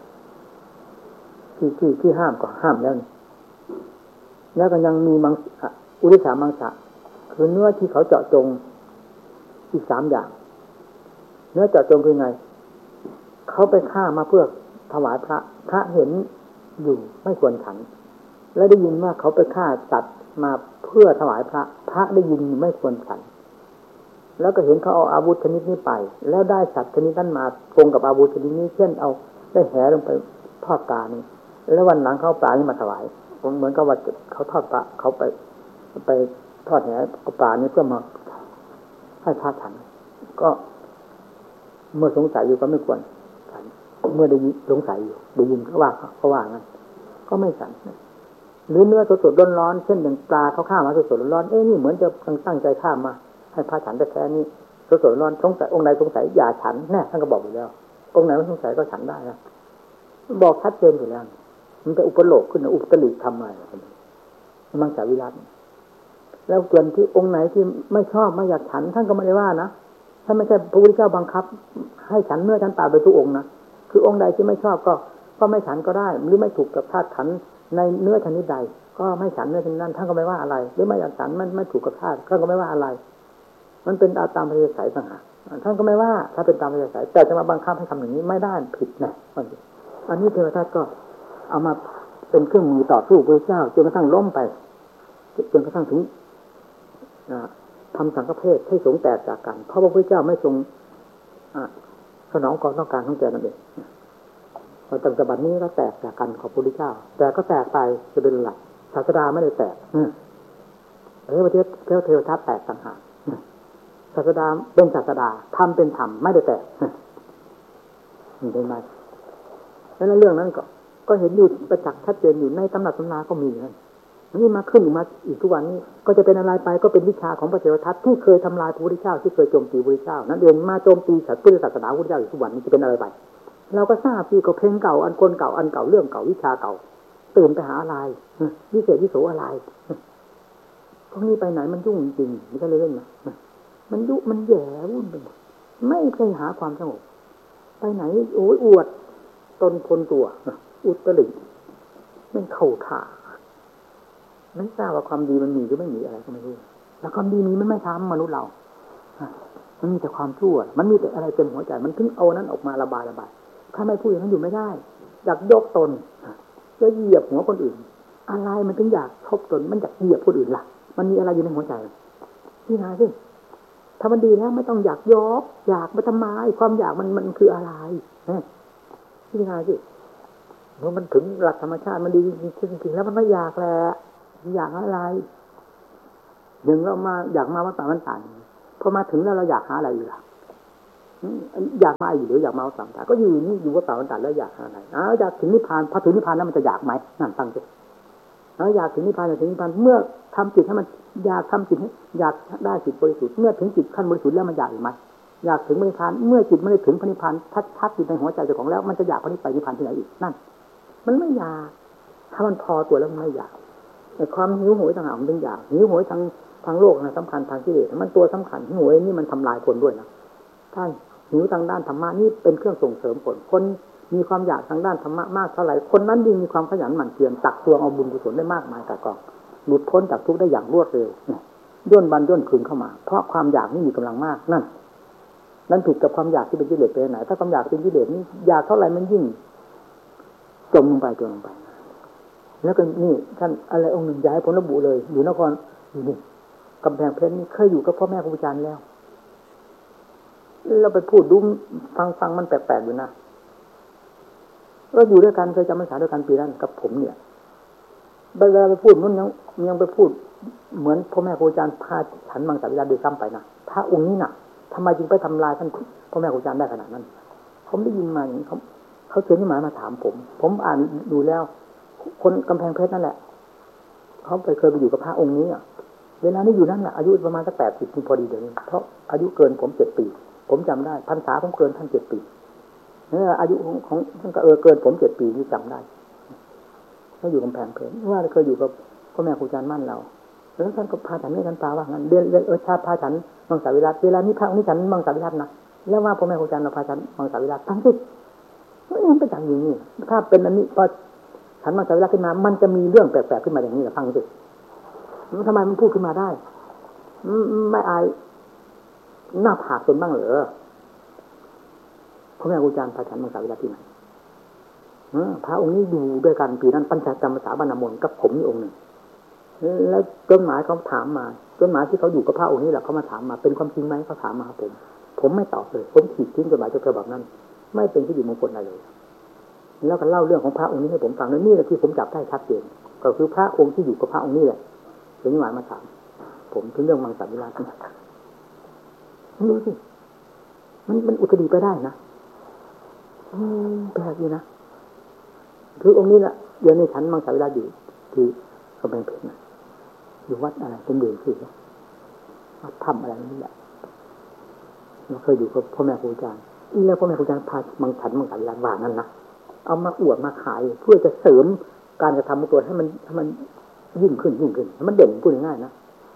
ที่ห้ามก็ห้ามแล้วนี่แล้วก็ยังมีอุริสามังสะคือเนื้อที่เขาเจาะจงอีก3อย่างเนื้อเจาะจงคือไงเขาไปฆ่ามาเพื่อถวายพระเห็นอยู่ไม่ควรฉันและได้ยินว่าเขาไปฆ่าสัตว์มาเพื่อถวายพระได้ยินไม่ควรฉันแล้วก็เห็นเขาเอาอาวุธชนิดนี้ไปแล้วได้สัตว์ชนิดนั้นมาตรงกับอาวุธชนิดนี้เช่นเอาได้แหลงไปทอดปลานี่แล้ววันหลังเขาปลานี่มาถวายเหมือนกับว่าเขาทอดปลาเขาไปทอดแหปลานี่เพื่อมาให้พระฉันก็เมื่อสงสัยอยู่ก็ไม่ควรฉันเมื่อได้ยินสงสัยอยู่ได้ยินเขาว่างั้นก็ไม่ฉันหรือเนื้อสดๆร้อนๆเช่นอย่างปลาเขาฆ่ามาสดๆร้อนๆนี่เหมือนจะตั้งใจฆ่ามาให้พระฉันแต่แท้นี่สดๆร้อนสงสัยองค์ใดสงสัยอย่าฉันแน่ท่านก็บอกอยู่แล้วองค์ไหนไม่สงสัยก็ฉันได้นะบอกชัดเจนอยู่แล้วมันเป็นอุปโลกขึ้นอุตริทำไมมังสวิรัติแล้วส่วนที่องค์ไหนที่ไม่ชอบไม่อยากฉันท่านก็ไม่ได้ว่านะท่านไม่ใช่พระพุทธเจ้าบังคับให้ฉันเนื้อฉันปลาไปทุกองค์นะคือองค์ใดที่ไม่ชอบก็ไม่ฉันก็ได้หรือไม่ถูกกับธาตุขันธ์ในเนื้อชนิดใดก็ไม่ฉันเนื้อชนิดนั้นท่านก็ไม่ว่าอะไรหรือไม่อยากฉันมันไม่ถูกกับธาตุท่านก็ไม่ว่าอะไรมันเป็นตามพระยัญชนะต่างหากท่านก็ไม่ว่าถ้าเป็นตามพระยัญชนะแต่จะมาบังคับให้ทำอย่างนี้ไม่ได้ผิดนะอันนี้เทวทัตก็เอามาเป็นเครื่องมือต่อสู้พระเจ้าจนกระทั่งล้มไปจนกระทั่งถึงทำสังฆเพศให้สงฆ์แตกจากกันเพราะพระพุทธเจ้าไม่ทรงสนองความต้องการของแกนั่นเองพอตั้งแต่บัดนี้ก็แตกจากกันของพระพุทธเจ้าแต่ก็แตกไปจะเป็นหลักศาสดาไม่ได้แตกประเทศเทวทัตแตกต่างหากศาสดาเป็นศาสดาธรรมเป็นธรรมไม่ได้แตกเห็นไหมแล้วเรื่องนั้นก็เห็นอยู่ประจักษ์ชัดเจนอยู่ในตำนักตำนาก็มีนะนี่มาขึ้นมาอีกทุกวันนี้ก็จะเป็นอะไรไปก็เป็นวิชาของพระเทวทัตที่เคยทำลายพระพุทธเจ้าที่เคยโจมตีพระพุทธเจ้านั่นเองมาโจมตีพุทธศาสนาพระพุทธเจ้าอยู่ทุกวันนี้จะเป็นอะไรไปเราก็ทราบที่ก็เพลงเก่าอันคนเก่าอันเก่าเรื่องเก่าวิชาเก่าตื่นไปหาอะไรวิเศษวิโสอะไรพวกนี้ไปไหนมันยุ่งจริงมันก็เลยเล่นนะมันยุ่งมันแย่วุ่นไปหมดไม่เคยหาความสงบไปไหนโอ้ยอวดตนคนตัวอุตริมันเข้าท่าไม่ทราบว่าความดีมันมีหรือไม่มีอะไรก็ไม่รู้แล้วความดีมีมันไม่ทำมนุษย์เรามันมีแต่ความชั่วมันมีแต่อะไรเต็มหัวใจมันถึงเอานั้นออกมาระบายถ้าไม่พูดอย่างนั้นอยู่ไม่ได้อยากยกตนจะเหยียบหัวคนอื่นอะไรมันถึงอยากชบตนมันอยากเหยียบคนอื่นล่ะมันมีอะไรอยู่ในหัวใจพี่นาสิถ้ามันดีแล้วไม่ต้องอยากยกอยากมาทำไมความอยากมันคืออะไรนี่ไงสิเมื่อมันถึงหลักธรรมชาติมันดีจริงๆแล้วมันไม่อยากแหละอยากอะไรหนึ่งเรามาอยากมาวัดป่ามันต่างพอมาถึงแล้วเราอยากหาอะไรอยู่ล่ะอยากมาอยู่หรืออยากมาวัดป่ามันต่างก็อยู่นี่อยู่วัดป่ามันต่างแล้วอยากหาอะไรอยากถึงนิพพานพอถึงนิพพานแล้วมันจะอยากไหมนั่นฟังสิอยากถึงนิพพานอยากถึงนิพพานเมื่อทำจิตให้มันอยากทำจิตให้อยากได้จิตบริสุทธิ์เมื่อถึงจิตขั้นบริสุทธิ์แล้วมันอยากอีกไหมอยากถึงนิพพานเมื่อจิตไม่ได้ถึงพระนิพพานชัดๆอยู่ในหัวใจเจ้าของแล้วมันจะอยากพระนิพพานที่ไหนอีกนั่นมันไม่อยากถ้ามันพอตัวแล้วมันไม่อยากแต่ความหิวโหยต่างหากมันถึงอยากหิวโหยทางโลกนะสำคัญทางกิเลสมันตัวสำคัญหิวโหยนี่มันทำลายคนด้วยนะท่านหิวทางด้านธรรมะนี่เป็นเครื่องส่งเสริมคนมีความอยากทางด้านธรรมะมากเท่าไหร่คนนั้นยิ่งมีความขยันหมั่นเพียรตักตวงเอาบุญกุศลได้มากมายแต่กองหลุดพ้นจากทุกข์ได้อย่างรวดเร็วย่นบันย่นคืนเข้ามาเพราะความอยากนี่มีกำลังมากนั่นผิดกับความอยากที่เป็นกิเลสไปไหนถ้าความอยากเป็นกิเลสนี่อยากเท่าไหร่มันยิ่งจมลงไปแล้วก็นี่ท่านอะไรองค์หนึ่งย้ายผลระบุเลยอยู่นครอยู่นี่กำแพงเพชรนี่เคยอยู่กับพ่อแม่ครูอาจารย์แล้วเราไปพูดดูฟังมันแปลกๆอยู่นะก็อยู่ด้วยกันเคยจำพรรษาด้วยกันปีนั้นกับผมเนี่ยเวลาไปพูดมันยังไปพูดเหมือนพ่อแม่ครูอาจารย์พาฉันมังสวิรัติโดยซ้ำไปนะพระองค์นี้น่ะทำไมจึงไปทำลายท่านพ่อแม่ครูอาจารย์ได้ขนาดนั้นผมได้ยินมาอย่างนี้เขาเขียนที่หมายมาถามผมอ่านดูแล้วคนกำแพงเพชรนั่นแหละเขาเคยไปอยู่กับพระองค์นี้เวลานี้อยู่นั่นแหละอายุประมาณสัก80พอดีเดี๋ยวนี้เพราะอายุเกินผม7 ปีผมจำได้พรรษาผมเกินท่าน7 ปีอายุของท่านก็เกินผม7 ปีนี่จำได้เขาอยู่กำแพงเพชรว่าเคยอยู่กับพ่อแม่ครูอาจารย์มั่นเราแล้วท่านก็พาฉันนี่ท่านตาว่างั้นเรียนชาพาฉันมังสวิรัติเวลานี้พระองค์นี้ฉันมังสวิรัตินะแล้วว่าพ่อแม่ครูอาจารย์เราพาฉันมังสวิรัติทั้งที่มันเป็นอย่างนี้ถ้าเป็นอันนี้พอฉันมังสวิรัติขึ้นมามันจะมีเรื่องแปลกๆขึ้นมาอย่างนี้เหรอฟังสิทำไมมันพูดขึ้นมาได้ไม่อายหน้าผากตนบ้างเหรอพ่อแม่ครูอาจารย์พาฉันมังสวิรัติที่ไหนพระองค์นี้อยู่ด้วยกันปีนั้นปัญจกรรมสาบานามนกับผมนี่องค์หนึ่งแล้วจดหมายเขาถามมาจดหมายที่เขาอยู่กับพระองค์นี้แหละเขามาถามมาเป็นความจริงไหมเขาถามมาครับผมไม่ตอบเลยผมขีดทิ้งจดหมายฉบับนั้นไม่เป็นที่อยู่มงคลอะไรเลยแล้วก็เล่าเรื่องของพระองค์นี้ให้ผมฟังนี่แหละที่ผมจับได้ชัดเจนก็คือพระองค์ที่อยู่กับพระองค์นี้แหละจดหมายมาถามผมถึงเรื่องมังสวิรัติดูสิมันอุตริไปได้นะแปลกอยู่นะคือองค์นี้แหละเดี๋ยวในชั้นมังสวิรัติอยู่ที่กำแพงเพชรนะอยู่วัดอะไรเป็นเดือนสิวัดถ้ำอะไรนี่แหละเราเคยอยู่กับพ่อแม่ครูอาจารย์แล้วพ่อแม่ครูอาจารย์พามังสวิรัติว่านั่นนะเอามาอวดมาขายเพื่อจะเสริมการกระทำของตัวให้มันยิ่งขึ้นมันเด่นพูดง่ายๆนะ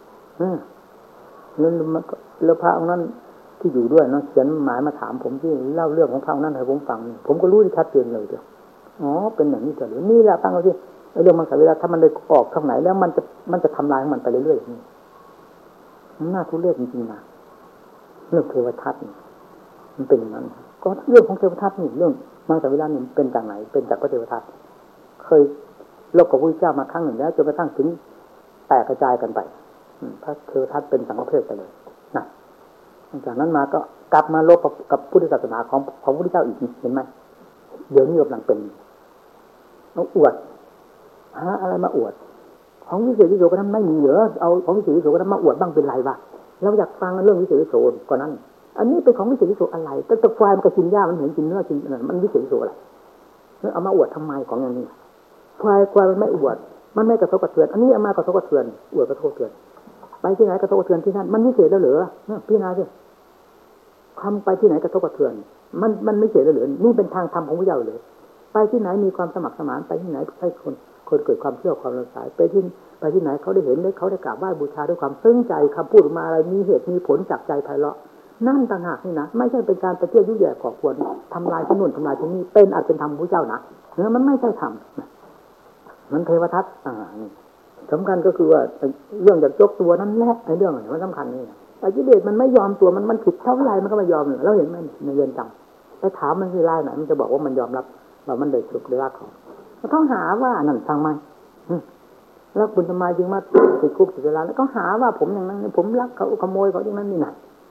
แล้วพระองค์นั้นที่อยู่ด้วยเนาะเขียนหมายมาถามผมที่เล่าเรื่องของพระองค์นั้นให้ผมฟังผมก็รู้ที่ชัดเจนเลยเดียวอ๋อเป็นอย่างนี้เถอะหรือนี่แหละฟังเอาสิเรื่องมังสวิรัติถ้ามันเลยออกทางไหนแล้วมันจะทำลายของมันไปเรื่อยๆอย่างนี้มันน่าทุเรศจริงๆนะเรื่องเทวทัตมันเป็นอย่างนั้นก็เรื่องของเทวทัตนี่เรื่องมังสวิรัตินี่เป็นจากไหนเป็นจากพระเทวทัตเคยโลกกับพระพุทธเจ้ามาครั้งหนึ่งแล้วจนกระทั่งถึงแตกกระจายกันไปพระเทวทัตเป็นสังฆเพศไปเลยนะจากนั้นมาก็กลับมาลบกับพุทธศาสนาของพระพุทธเจ้าอีกเห็นไหมเดี๋ยวนี้กำลังเป็นเอาอวดหาอะไรมาอวดของวิเศษวิโสก็นั้นไม่มีเหรอเอาของวิเศษวิโสก็นั้นมาอวดบ้างเป็นไรวะเราอยากฟังเรื่องวิเศษวิโสก็นั้นอันนี้เป็นของวิเศษวิโสอะไรแต่ตัวควายมันก็กินหญ้ามันเห็นกินเนื้อกินมันวิเศษวิโสอะไรเอามาอวดทำไมของอย่างนี้ควายมันไม่อวดมันไม่กระทบกระเทือนอันนี้เอามากระทบกระเทือนอวดกระทบกระเทือนไปที่ไหนกระทบกระเทือนที่นั่นมันวิเศษแล้วเหรอพี่นาสิทำไปที่ไหนกระทบกระเทือนมันไม่เสียแล้วเหรอนี่เป็นทางธรรมของพระเจ้าเลยไปที่ไหนมีความสมัครสมานไปที่ไหนให้คนเกิดความเชื่อความรักษาไปที่ไหนเขาได้เห็นได้เขาได้กราบไหว้บูชาด้วยความซึ้งใจคำพูดมาอะไรมีเหตุมีผลจากใจไพเราะนั่นต่างหากนี่นะไม่ใช่เป็นการไปเที่ยวยุ่ยแย่ก่อควรทำลายที่นู่นทำลายที่นี่เป็นอาจเป็นธรรมพระเจ้านะมันไม่ใช่ธรรมมันเทวทัตนี่สำคัญก็คือว่าเรื่องจากยกตัวนั้นแหละไอ้เรื่องอะไรมันสำคัญนี่ไอ้กิเลสมันไม่ยอมตัวมันผิดเท่าไรมันก็ไม่ยอมเราเห็นไหมในเรือนจำไปถามมันที่ไล่ไหนมันจะบอกว่ามันยอมรับว่ามันได้สุขได้รักของมันต้องหาว่านั่นฟังไหมแล้วคุณทำไมจึงมาติดคุกติดเวลาแล้วก็หาว่าผมอย่างนั้นผมรักเขาขโมยเขาอย่างนั้นนี่ไหน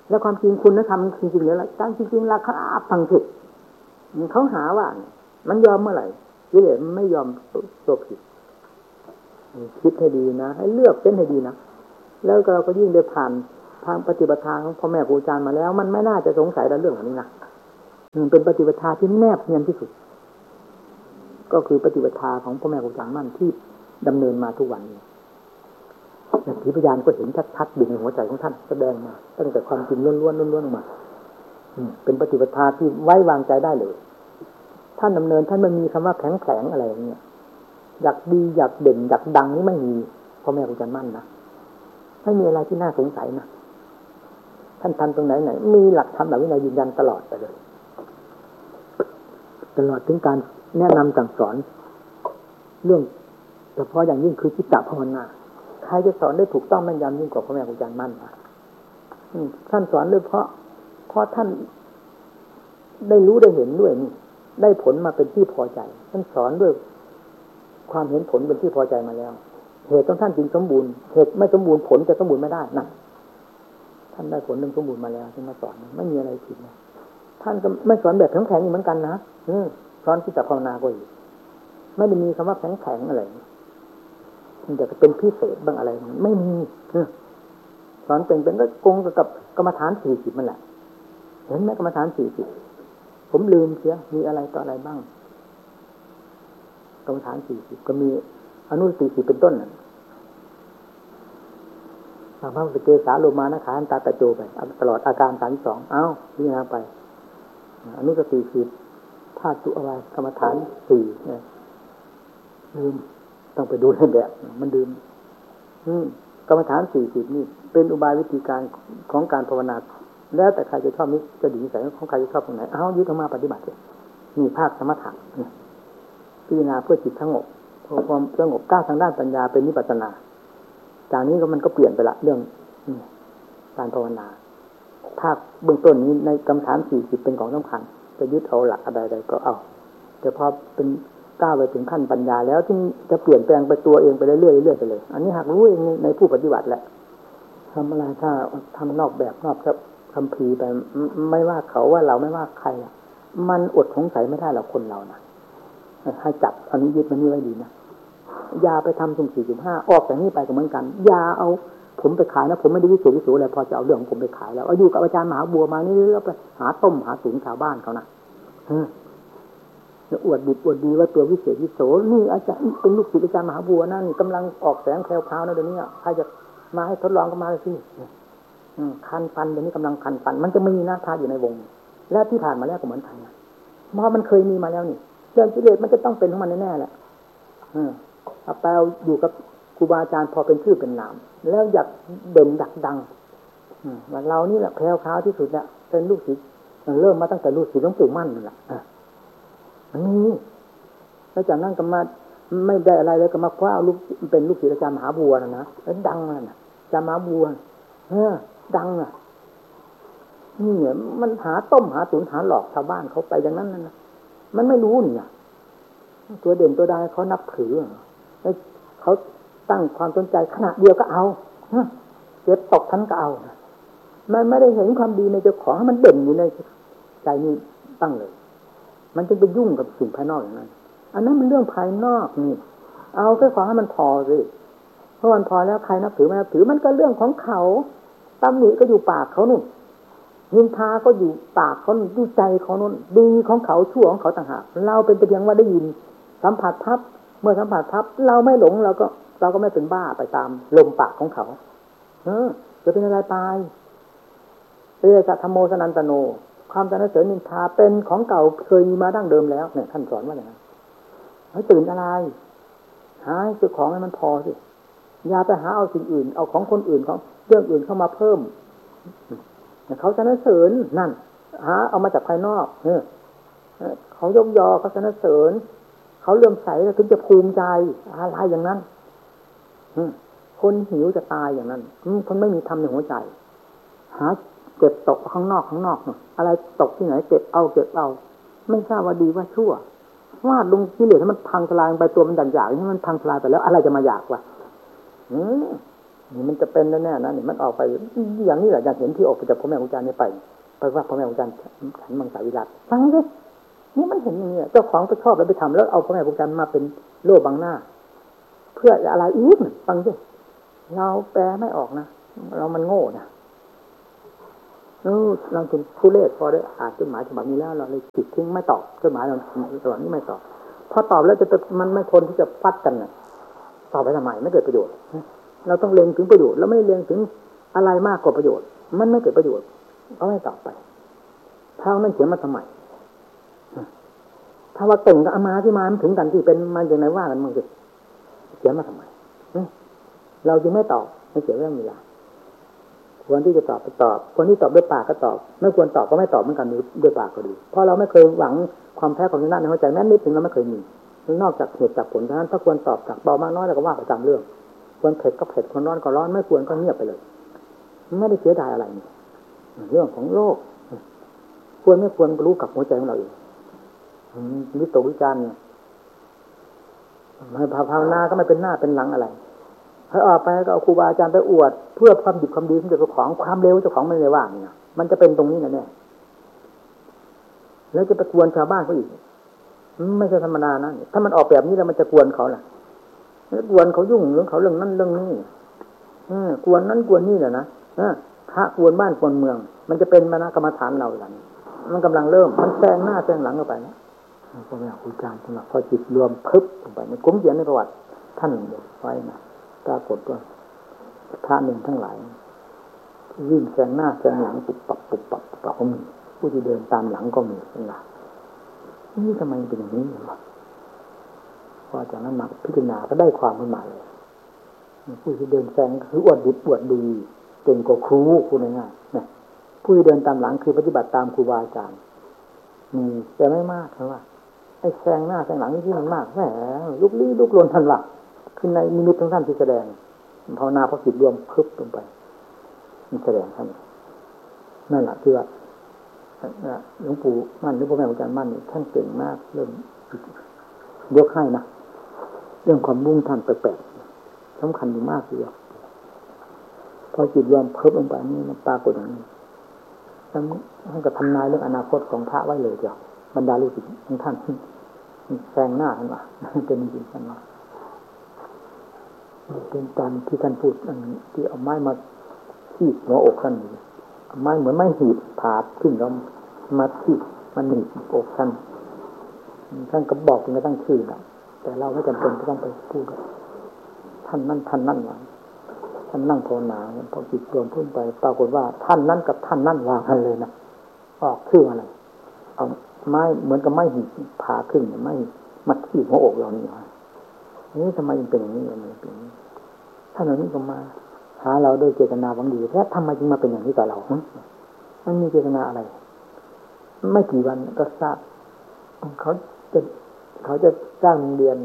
แล้วความจริงคุณธรรมจริงๆแล้วตั้งจริงๆราคาฟังผิดเขาหาว่ามันยอมเมื่อไหร่กิเลสมันไม่ยอมตัวผิดคิดให้ดีนะให้เลือกเป็นให้ดีนะแล้วเราก็ยิ่งได้ผ่านทางปฏิบัติทางของพ่อแม่ครูอาจารย์มาแล้วมันไม่น่าจะสงสัยในเรื่องนี้นะเป็นปฏิบัติทางที่แนบเนียนที่สุดก็คือปฏิบัติทางของพ่อแม่ครูอาจารย์มั่นที่ดำเนินมาทุกวันนี้อย่างที่พยานก็เห็นชัดๆอยู่ในหัวใจของท่านแสดงมาตั้งแต่ความจริงล้วนๆออกมาเป็นปฏิบัติทางที่ไว้วางใจได้เลยท่านดำเนินท่านไม่มีคำว่าแข็งแข็งอะไรอย่างเงี้ยอยากดีอยากเด่นอยากดังนี่ไม่มีพ่อแม่ครูอาจารย์มั่นนะไม่มีอะไรที่น่าสงสัยนะท่านทำตรงไหนมีหลักธรรมหลักวินัยยืนยันตลอดไปเลยตลอดถึงการแนะนำสั่งสอนเรื่องเฉพาะอย่างยิ่งคือจิตตภาวนาใครจะสอนได้ถูกต้องแม่นยำยิ่งกว่าพ่อแม่ครูอาจารย์มั่นนะท่านสอนด้วยเพราะท่านได้รู้ได้เห็นด้วยนี่ได้ผลมาเป็นที่พอใจท่านสอนด้วยความเห็นผลเป็นที่พอใจมาแล้วเหตุของท่านจึงสมบูรณ์เหตุไม่สมบูรณ์ผลจะสมบูรณ์ไม่ได้นะท่านได้ผลหนึ่งสมบูรณ์มาแล้วจึงมาสอนไม่มีอะไรผิดนะท่านก็ไม่สอนแบบแข็งๆเหมือนกันนะสอนจิตตภาวนาก็อีกไม่ได้มีคำว่าแข็งๆอะไรมันจะเป็นพิเศษบ้างอะไรไม่มีสอนเป็นก็กงกับกรรมฐาน40มันแหละเห็นไหมกรรมฐาน40ผมลืมเสียมีอะไรต่ออะไรบ้างกรรมฐาน40ก็มีอนุ40เป็นต้นน่ะพระพุทธเจ้าสาโลมานะขาอันตาตะโจไปตลอดอาการ32นี่นะไปอนุ40ธาตุอะไรกรรมฐาน4เนี่ยลืมต้องไปดูในแบบมันลืมกรรมฐาน40นี่เป็นอุบายวิธีการของการภาวนาแล้วแต่ใครจะชอบนี้จะดีนิสัยของใครจะชอบตรงไหนยึดออกมาปฏิบัตินี่ภาคสมถะพิจารณาเพื่อจิตสงบความสงบก้าวทางด้านปัญญาเป็นวิปัสสนาจากนี้ก็มันก็เปลี่ยนไปละเรื่องการภาวนาภาคเบื้องต้นนี้ในกรรมฐาน40เป็นของสำคัญจะยึดเอาหลักอะไรๆก็เอาแต่พอเป็นก้าวไปถึงขั้นปัญญาแล้วที่จะเปลี่ยนแปลงไปตัวเองไปเรื่อยๆไปเลยอันนี้หากรู้เองในผู้ปฏิบัติแหละทำอะไรถ้าทำนอกแบบนอกคัมภีร์ไปไม่ว่าเขาว่าเราไม่ว่าใครมันอดสงสัยไม่ได้หรอกคนเรานะให้จับอันนี้ยึดมันนี่ไว้ดีนะอย่าไปทำสุ่ม4.5ออกจากนี้ไปก็เหมือนกันอย่าเอาผมไปขายนะผมไม่ได้วิสูอะไรพอจะเอาเรื่องของผมไปขายแล้วอยู่กับอาจารย์มหาบัวมานี่แล้วไปหาต้มหาตุ๋นชาวบ้านเขานะอวดบุตรอวดดีว่าตัววิเศษวิโสนี่อาจารย์เป็นลูกศิษย์อาจารย์มหาบัวนะนี่กำลังออกแสงแคล้วคราวนะเดี๋ยวนี้ใครจะมาให้ทดลองก็มาเลยสิคันฟันเดี๋ยวนี้กำลังคันฟันมันจะมีนะถ้าอยู่ในวงและที่ผ่านมาแล้วก็เหมือนกันนะเพราะมันเคยมีมาแล้วนี่เรื่องกิเลสมันจะต้องเป็นของมันแน่ๆแหละเอาไปอยู่กับครูบาอาจารย์พอเป็นชื่อเป็นนามแล้วอยากเด่นดักดังว่าเรานี่แหละแคล้วคราวที่สุดเนี่ยเป็นลูกศิษย์เริ่มมาตั้งแต่ลูกศิษย์หลวงปู่มั่นนั่นแหละนี่แล้วจากนั้นก็มาไม่ได้อะไรเลยก็มาคว้าลูกเป็นลูกศิษย์อาจารย์มหาบัวนะแล้วดังน่ะอาจารย์มหาบัวดังอ่ะนี่เนี่ยมันหาต้มหาตุ๋นหาหลอกชาวบ้านเขาไปอย่างนั้นนะมันไม่รู้นี่ตัวเด่นตัวดังเขานับถือแล้วเขาตั้งความสนใจขณะเดียวก็เอาเจ็บตกทันก็เอามันไม่ได้เห็นความดีในเจ้าของให้มันเด่นอยู่ในใจนี่ตั้งเลยมันจึงไปยุ่งกับสิ่งภายนอกอย่างนั้นอันนั้นมันเรื่องภายนอกนี่เอาแค่ขอให้มันพอสิเพราะมันพอแล้วใครนับถือไม่นับถือมันก็เรื่องของเขาตำหนิก็อยู่ปากเขานู่นนินทาก็อยู่ปากเขาอยู่ใจเขานู่นดีของเขาชั่วของเขาต่างหากเราเป็นแต่เพียงว่าได้ยินสัมผัสพับเมื่อสัมผัสพับเราไม่หลงเราก็ไม่เป็นบ้าไปตามลมปากของเขาจะเป็นอะไรไปสัทธโมสนันตโนความสรรเสริญนินทาเป็นของเก่าเคยมีมาดั้งเดิมแล้วเนี่ยท่านสอนว่าอย่างนั้นให้ตื่นอะไรหาซื้อของให้มันพอสิอย่าไปหาเอาสิ่งอื่นเอาของคนอื่นของเรื่องอื่นเข้ามาเพิ่มเขาสรรเสริญนั่นหาเอามาจากภายนอกเขายกยอเขาสรรเสริญเขาเลื่อมใสถึงจะภูมิใจอะไรอย่างนั้นคนหิวจะตายอย่างนั้นคนไม่มีธรรมในหัวใจหาเก็บตกข้างนอกอะไรตกที่ไหนเก็บเอาไม่ทราบว่าดีว่าชั่ววาดลงกิเลสให้มันพังทลายไปตัวมันอยากนี่มันพังทลายไปแล้วอะไรจะมาอยากวะนี่มันจะเป็นแน่ๆนะนี่มันออกไปอย่างนี้แหละอย่างเห็นที่ออกไปจากพ่อแม่ครูอาจารย์นี่ไปว่าพ่อแม่ครูอาจารย์ฉันมังสวิรัติฟังดินี่มันเห็นอย่างนี้เจ้าของก็ชอบแล้วไปทำแล้วเอาพ่อแม่ครูอาจารย์มาเป็นโล่บังหน้าเพื่ออะไรอีกฟังดิเราแปลไม่ออกนะเรามันโง่นะเราเป็นผู้เล่ห์พอได้อ่านจดหมายฉบับนี้แล้วเราเลยปิดทิ้งไม่ตอบจดหมายเราฉบับนี้ไม่ตอบพอตอบแล้วมันไม่ทนที่จะฟัดกันน่ะตอบไปทำไมไม่เกิดประโยชน์เราต้องเล็งถึงประโยชน์แล้วไม่เล็งถึงอะไรมากกว่าประโยชน์มันไม่เกิดประโยชน์เอาให้ตอบไปทางนั้นเขียนมาทำไมถ้าว่าเก่งก็เอามาที่มาถึงกันที่เป็นมันอย่างไรว่ากันมั่งสิเขียนมาทำไมเราจึงไม่ตอบไม่เสียเรื่องเวลาควรที่จะตอบก็ตอบควรที่ตอบด้วยปากก็ตอบไม่ควรตอบก็ไม่ตอบเหมือนกันด้วยปากก็ดีเพราะเราไม่เคยหวังความแพ้ความชนะในหัวใจแม้นิดนึงเราไม่เคยมีนอกจากเหตุจากผลเท่านั้นถ้าควรตอบจากเบามากน้อยเราก็ว่าไปตามเรื่องควรเผ็ดก็เผ็ดควรร้อนก็ร้อนไม่ควรก็เงียบไปเลยไม่ได้เสียดายอะไรนี่เรื่องของโลกควรไม่ควรรู้กับหัวใจของเราเองวิตกวิจารณ์ภาวนาก็ไม่เป็นหน้าเป็นหลังอะไรให้ออกไปก็เอาครูบาอาจารย์ไปอวดเพื่อความดีความดีของเจ้าของความเร็วเจ้าของไม่ได้ว่าเนี่ยมันจะเป็นตรงนี้แน่แล้วจะไปกวนชาวบ้านเขาอีกไม่ใช่ธรรมดานะถ้ามันออกแบบนี้แล้วมันจะกวนเขาล่ะกวนเขายุ่งเรื่องเขาเรื่องนั้นเรื่องนี้กวนนั้นกวนนี่แหละนะพระกวนบ้านกวนเมืองมันจะเป็นมณกรรมฐานเราอย่างนี้มันกำลังเริ่มมันแซงหน้าแซงหลังเข้าไปนะพ่อแม่ครูอาจารย์สำหรับพอจิตรวมพึบลงไปในกลุ่มเขียนในประวัติท่านไว้นะปรากฏว่าพระหนึ่งทั้งหลายวิ่งแซงหน้าแซงหลังปุบปับปุบปับปุบปับก็มีผู้ที่เดินตามหลังก็มีเป็นหลักนี่ทำไมเป็นอย่างนี้วะพอจากนั้นมาพิจารณาก็ได้ความขึ้นมาเลยผู้ที่เดินแซงคืออวดดีอวดดีเก่งกว่าครูพูดง่ายๆนะผู้ที่เดินตามหลังคือปฏิบัติตามครูบาอาจารย์มีแต่ไม่มากเพราะว่าไอ้แซงหน้าแซงหลังนี่ที่มันมากแหมลุกลี้ลุกลนทันหลักขึ้นในนิมิตทั้งท่านที่แสดงภาวนาพระจิตรวมพึบลงไปมันแสดงท่านนั่นแหละที่ว่าหลวงปู่มั่นหรือพ่อแม่ครูอาจารย์มั่นท่านเก่งมากเรื่องยกให้นะเรื่องความมุ่งท่านแปลกๆสำคัญอยู่มากทีเดียวพอจิตรวมพึบลงไปนี่มันปรากฏอย่างนี้ท่านก็ทำนายเรื่องอนาคตของพระไว้เลยเดียวบรรดาลูกศิษย์ของท่านแซงหน้าท่านว่าเป็นจริงท่านว่าเป็นตอนที่ท่านพูดที่เอาไม้มาขีดหัวอกท่านไม้เหมือนไม้หีบผาขึ้นแล้วมาขีดมันหนีบอกท่านก็บอกจนกระทั่งชื่อนะแต่เราไม่จำเป็นต้องไปพูดท่านนั่นว่าท่านนั่งภาวนาพอจิตรวมพุ่งไปปรากฏว่าท่านนั้นกับท่านนั่นวางกันเลยนะออกชื่ออะไรเอาไม้เหมือนกับไม้หีบผาขึ้นไม้มาขีดหัวอกเรานี่ทำไมมันเป็นอย่างนี้มันเป็นท่านเหล่านี้ก็มาหาเราด้วยเจตนาหวังดีแล้วทำไมจึงมาเป็นอย่างนี้กับเรามันมีเจตนาอะไรไม่กี่วันก็ทราบเขาจะสร้างโรงเรียน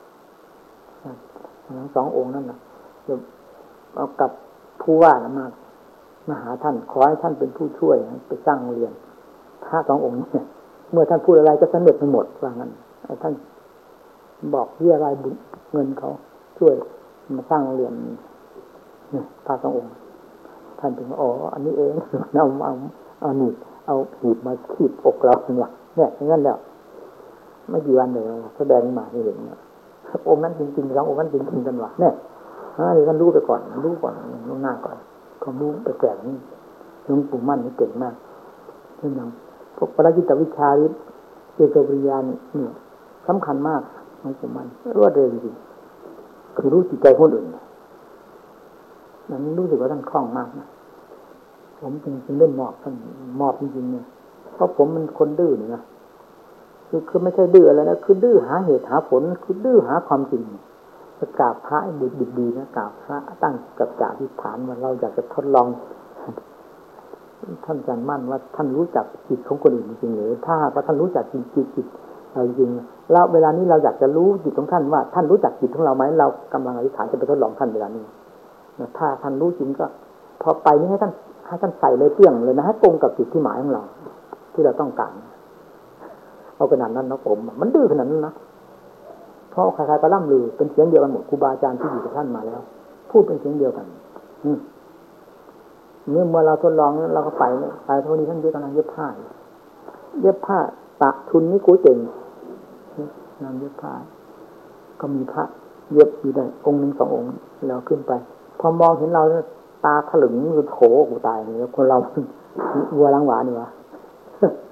ทั้งสององค์นั่นน่ะจะเอากับผู้ว่ามาหาท่านขอให้ท่านเป็นผู้ช่วยไปสร้างโรงเรียนพระสององค์นี้เมื่อท่านพูดอะไรก็สำเร็จไปหมดว่างั้นท่านบอกเรียรายบุญเงินเขาช่วยมาสร้างโรงเรียนนี่พระสององค์ท่านถึงว่าอ๋ออันนี้เองเอาหนีบเอาหีบมาขีบอกเราเนี่ยอย่างนั้นแล้วไม่กี่วันเลยแสดงมาให้เห็นองค์นั้นจริงๆสององค์นั้นจริงๆกันว่ะเนี่ยนี่ท่านรู้ไปก่อนรู้ก่อนล่วงหน้าก่อนความรู้ไปแจกนี่หลวงปู่มั่นนี่เก่งมากเรื่องอย่างพวกปริจิตวิชาเกี่ยวกับปริญญานี่สำคัญมากหลวงปู่มั่นรวดเร็วจริงคือรู้จิตใจคนอื่นนั้นรู้สึกว่าท่านคล่องมากนะผมจริงๆเล่นมอบท่านมอบจริงๆเนี่ยเพราะผมมันคนดื้อนะคือไม่ใช่ดื้ออะไรนะคือดื้อหาเหตุหาผลคือดื้อหาความจริงจะกราบพระดีๆนะกราบพระตั้งกับจ่าที่ฐานว่าเราอยากจะทดลองท่านอาจารย์มั่นว่าท่านรู้จักจิตของคนอื่นจริงๆหรือถ้าว่าท่านรู้จักจิตเราจริงแล้วเวลานี้เราอยากจะรู้จิตของท่านว่าท่านรู้จักจิตของเราไหมเรากำลังอธิษฐานจะไปทดลองท่านเวลานี้ถ้าท่านรู้จริงก็พอไปนี่ให้ท่านใส่เลยเปี้ยงเลยนะให้ตรงกับจุดที่หมายของเราที่เราต้องการเอาขนาดนั้นนะผมมันดื้อขนาดนั้นนะเพราะใครๆก็ล่ำลือเป็นเสียงเดียวกันหมดครูบาอาจารย์ที่อยู่กับท่านมาแล้วพูดเป็นเสียงเดียวกันเมื่อเราทดลองเราก็ไปเท่านี้ท่านเยอะกำลังเย็บผ้าตะทุนนี่กูเจ๋งนั่งเย็บผ้าก็มีพระเย็บอยู่ได้องค์หนึ่ง2 องค์แล้วขึ้นไปพอมองเห็นเราตาถลึงคือโถกูตายเนี่ยคนเราวัวล้างหวานี่วะ